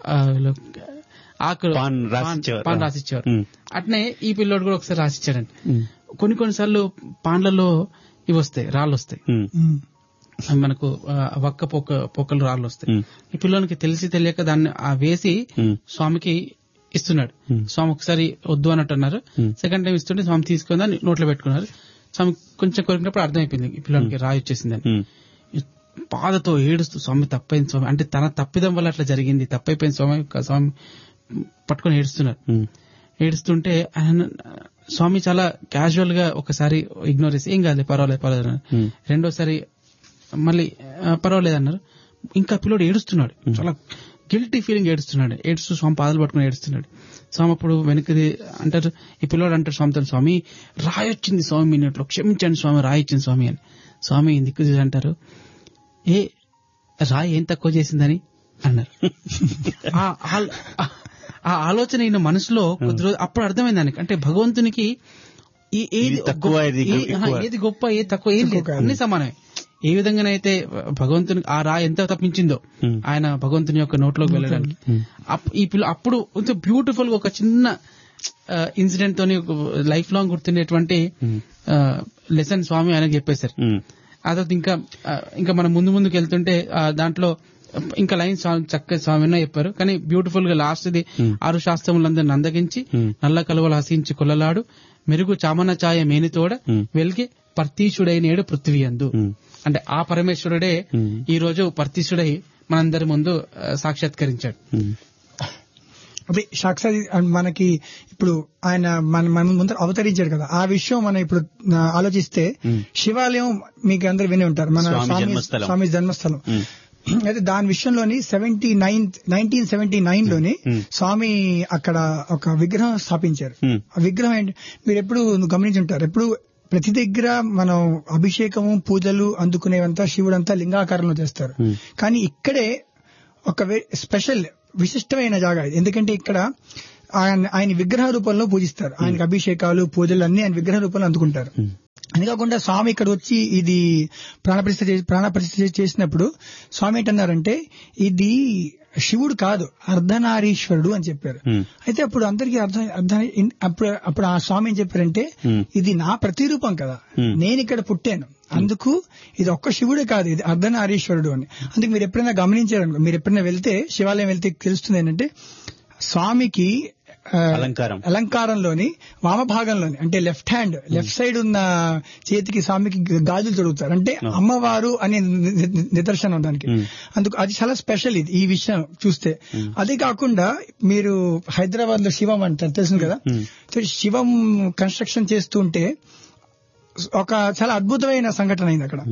పాన్ రాసిచ్చారు. అట్నే ఈ పిల్లోడు కూడా ఒకసారి రాసిచ్చాడండి. కొన్నిసార్లు పాన్లలో ఇవి వస్తాయి, రాళ్ళు వస్తాయి, మనకు వక్క పొక్కలు రాళ్ళు వస్తాయి. ఈ పిల్లోనికి తెలియక దాన్ని వేసి స్వామికి ఇస్తున్నాడు. స్వామి ఒకసారి వద్దు అన్నట్టు అన్నారు. సెకండ్ టైం ఇస్తుంటే స్వామి తీసుకుని దాన్ని నోట్లో పెట్టుకున్నారు. స్వామి కొంచెం కొరికినప్పుడు అర్థమైపోయింది ఈ పిల్లోనికి రాయి వచ్చేసిందని. బాధతో ఏడుస్తూ స్వామి తప్పైంది స్వామి, అంటే తన తప్పిదం వల్ల అట్లా జరిగింది, తప్పైపోయింది స్వామి, స్వామి పట్టుకుని ఏడుస్తున్నారు. ఏడుస్తుంటే ఆయన స్వామి చాలా క్యాజువల్ గా ఒకసారి ఇగ్నోర్ చేసి ఏం కాదు పర్వాలేదు రెండోసారి మళ్ళీ పర్వాలేదు అన్నారు. ఇంకా పిల్లోడు ఏడుస్తున్నాడు, చాలా గిల్టీ ఫీలింగ్ ఏడుస్తూ స్వామి పాదాలు పట్టుకుని ఏడుస్తున్నాడు. స్వామి అప్పుడు వెనక్కి అంటారు, ఈ పిల్లోడు అంటారు స్వామితో, స్వామి రాయి వచ్చింది స్వామి మీ నోట్లో, క్షమించండి స్వామి, రాయి ఇచ్చింది స్వామి అని. స్వామి దిక్కు చూసి అంటారు, ఏ రాయి ఏం తక్కువ చేసిందని అన్నారు. ఆ ఆలోచన ఈయన మనసులో కొద్ది రోజు అప్పుడు అర్థమైంది దానికి. అంటే భగవంతునికి ఏది గొప్ప ఏది తక్కువ ఏం లేదు, అన్ని సమానమే. ఏ విధంగానైతే భగవంతుని ఆ రాయి ఎంత తప్పించిందో ఆయన భగవంతుని యొక్క నోట్లోకి వెళ్ళడానికి, ఈ పిల్ల అప్పుడు బ్యూటిఫుల్ గా ఒక చిన్న ఇన్సిడెంట్ తోని లైఫ్ లాంగ్ గుర్తుండేటువంటి లెసన్ స్వామి ఆయనకు చెప్పేశారు. తర్వాత ఇంకా మనం ముందుకు వెళ్తుంటే దాంట్లో ఇంకా లైన్ చక్కగా స్వామిన్న చెప్పారు. కానీ బ్యూటిఫుల్ గా లాస్ట్ ది 6 శాస్త్రములందరిని అందగించి నల్ల కలువలు హసించి కొల్లలాడు మెరుగు చామన ఛాయ మేనితోడ వెలిగి పర్తీషుడైనేడు పృథ్వీ అందు. అంటే ఆ పరమేశ్వరుడే ఈ రోజు పర్తీషుడై మనందరి ముందు సాక్షాత్కరించాడు.
అదే సాక్షాత్ మనకి ఇప్పుడు ఆయన మన ముందర అవతరించాడు కదా, ఆ విషయం మనం ఇప్పుడు ఆలోచిస్తే శివాలయం మీకు అందరు విని ఉంటారు, మన స్వామి జన్మస్థలం. అయితే దాని విషయంలోని 1979 లోని స్వామి అక్కడ ఒక విగ్రహం స్థాపించారు. ఆ విగ్రహం ఏంటి మీరు ఎప్పుడు గమనించి ఉంటారు, ఎప్పుడు ప్రతి దగ్గర మనం అభిషేకము పూజలు అందుకునేవంతా శివుడంతా లింగాకారంలో చేస్తారు. కానీ ఇక్కడే ఒక స్పెషల్ విశిష్టమైన జాగా ఇది. ఎందుకంటే ఇక్కడ ఆయన విగ్రహ రూపంలో పూజిస్తారు. ఆయనకు అభిషేకాలు పూజలు అన్ని ఆయన విగ్రహ రూపంలో అందుకుంటారు. అందుకాకుండా స్వామి ఇక్కడ వచ్చి ఇది ప్రాణప్రతిష్ఠ చేసినప్పుడు స్వామి ఏంటన్నారంటే ఇది శివుడు కాదు అర్ధనారీశ్వరుడు అని చెప్పారు. అయితే అప్పుడు అందరికీ అప్పుడు ఆ స్వామి ఏం చెప్పారంటే ఇది నా ప్రతిరూపం కదా, నేను ఇక్కడ పుట్టాను, అందుకు ఇది ఒక్క శివుడే కాదు, ఇది అర్ధనారీశ్వరుడు అని. అందుకు మీరు ఎప్పుడైనా గమనించారనుకో, మీరు ఎప్పుడైనా వెళ్తే శివాలయం వెళ్తే తెలుస్తుంది ఏంటంటే స్వామికి అలంకారంలోని వామభాగంలోని అంటే లెఫ్ట్ సైడ్ ఉన్న చేతికి స్వామికి గాజులు తొడుగుతారు. అంటే అమ్మవారు అనే నిదర్శనం దానికి. అందుకు అది చాలా స్పెషల్ ఈ విషయం చూస్తే. అదే కాకుండా మీరు హైదరాబాద్ లో శివం అంటారు తెలుసు కదా, శివం కన్స్ట్రక్షన్ చేస్తుంటే ఒక చాలా అద్భుతమైన సంఘటన అయింది అక్కడ.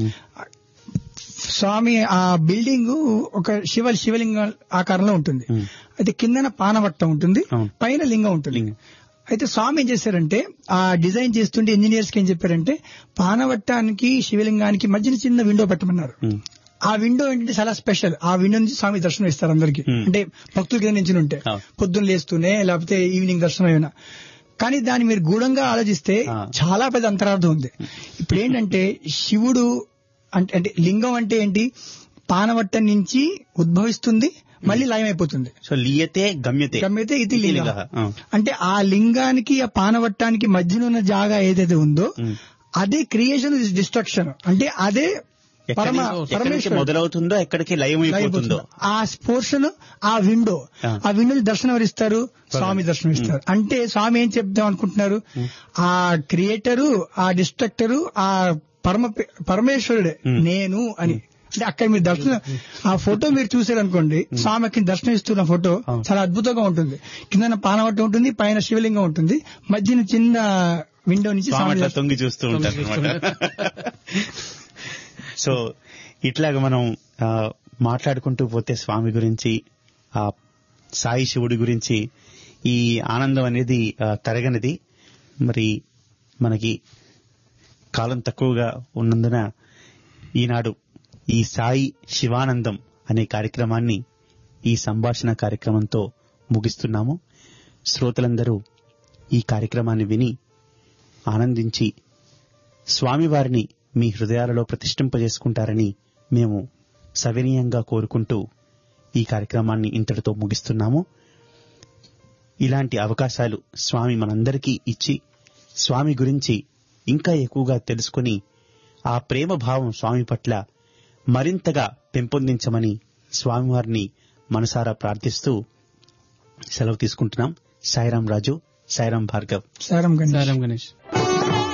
స్వామి ఆ బిల్డింగ్ ఒక శివలింగం ఆకారంలో ఉంటుంది. అయితే కిందన పానవట్టం ఉంటుంది, పైన లింగం ఉంటుంది. అయితే స్వామి ఏం చేశారంటే ఆ డిజైన్ చేస్తుంటే ఇంజనీర్స్ కి ఏం చెప్పారంటే పానవట్టానికి శివలింగానికి మధ్యన చిన్న విండో పెట్టమన్నారు. ఆ విండో ఏంటంటే చాలా స్పెషల్. ఆ విండో నుంచి స్వామి దర్శనం ఇస్తారు అందరికి, అంటే భక్తుల కింద నుంచి ఉంటే పొద్దున్న లేస్తూనే లేకపోతే ఈవినింగ్ దర్శనం అయినా. కానీ దాన్ని మీరు గూఢంగా ఆలోచిస్తే చాలా పెద్ద అంతరార్థం ఉంది. ఇప్పుడు ఏంటంటే శివుడు అంటే లింగం అంటే ఏంటి, పానవట్టం నుంచి ఉద్భవిస్తుంది మళ్ళీ లయమైపోతుంది.
సో లీయతే గమ్యతే ఇది లింగ.
అంటే ఆ లింగానికి ఆ పానవట్టానికి మధ్యన ఉన్న జాగా ఏదైతే ఉందో అదే క్రియేషన్ ఇస్ డిస్ట్రక్షన్. అంటే అదే
పరమేశ్వరుడు మొదలవుతుందో ఎక్కడికి లయమైపోతుందో
ఆ పోర్షన్, ఆ విండో దర్శనం ఎవరిస్తారు, స్వామి దర్శనం ఇస్తారు. అంటే స్వామి ఏం చెప్దాం అనుకుంటున్నారు, ఆ క్రియేటరు ఆ డిస్ట్రక్టరు ఆ పరమేశ్వరుడే నేను అని. అంటే అక్కడ మీరు దర్శనం ఆ ఫోటో మీరు చూసారనుకోండి, స్వామికి దర్శనం ఇస్తున్న ఫోటో చాలా అద్భుతంగా ఉంటుంది. కింద పానవట్టం ఉంటుంది, పైన శివలింగం ఉంటుంది, మధ్యన చిన్న విండో నుంచి
తొంగి చూస్తూ ఉంటారు. సో ఇట్లాగా మనం మాట్లాడుకుంటూ పోతే స్వామి గురించి, ఆ సాయి శివుడి గురించి ఈ ఆనందం అనేది తరగనిది. మరి మనకి కాలం తక్కువగా ఉన్నందున ఈనాడు ఈ సాయి శివానందం అనే కార్యక్రమాన్ని ఈ సంభాషణ కార్యక్రమంతో ముగిస్తున్నాము. శ్రోతలందరూ ఈ కార్యక్రమాన్ని విని ఆనందించి స్వామివారిని మీ హృదయాలలో ప్రతిష్ఠింపజేసుకుంటారని మేము సవినీయంగా కోరుకుంటూ ఈ కార్యక్రమాన్ని ఇంతటితో ముగిస్తున్నాము. ఇలాంటి అవకాశాలు స్వామి మనందరికీ ఇచ్చి స్వామి గురించి ఇంకా ఎక్కువగా తెలుసుకుని ఆ ప్రేమ భావం స్వామి పట్ల మరింతగా పెంపొందించమని స్వామివారిని మనసారా ప్రార్థిస్తూ సెలవు తీసుకుంటున్నాం. సాయిరాం రాజు, సాయిరాం భార్గవ్,
సాయిరాం
గణేష్.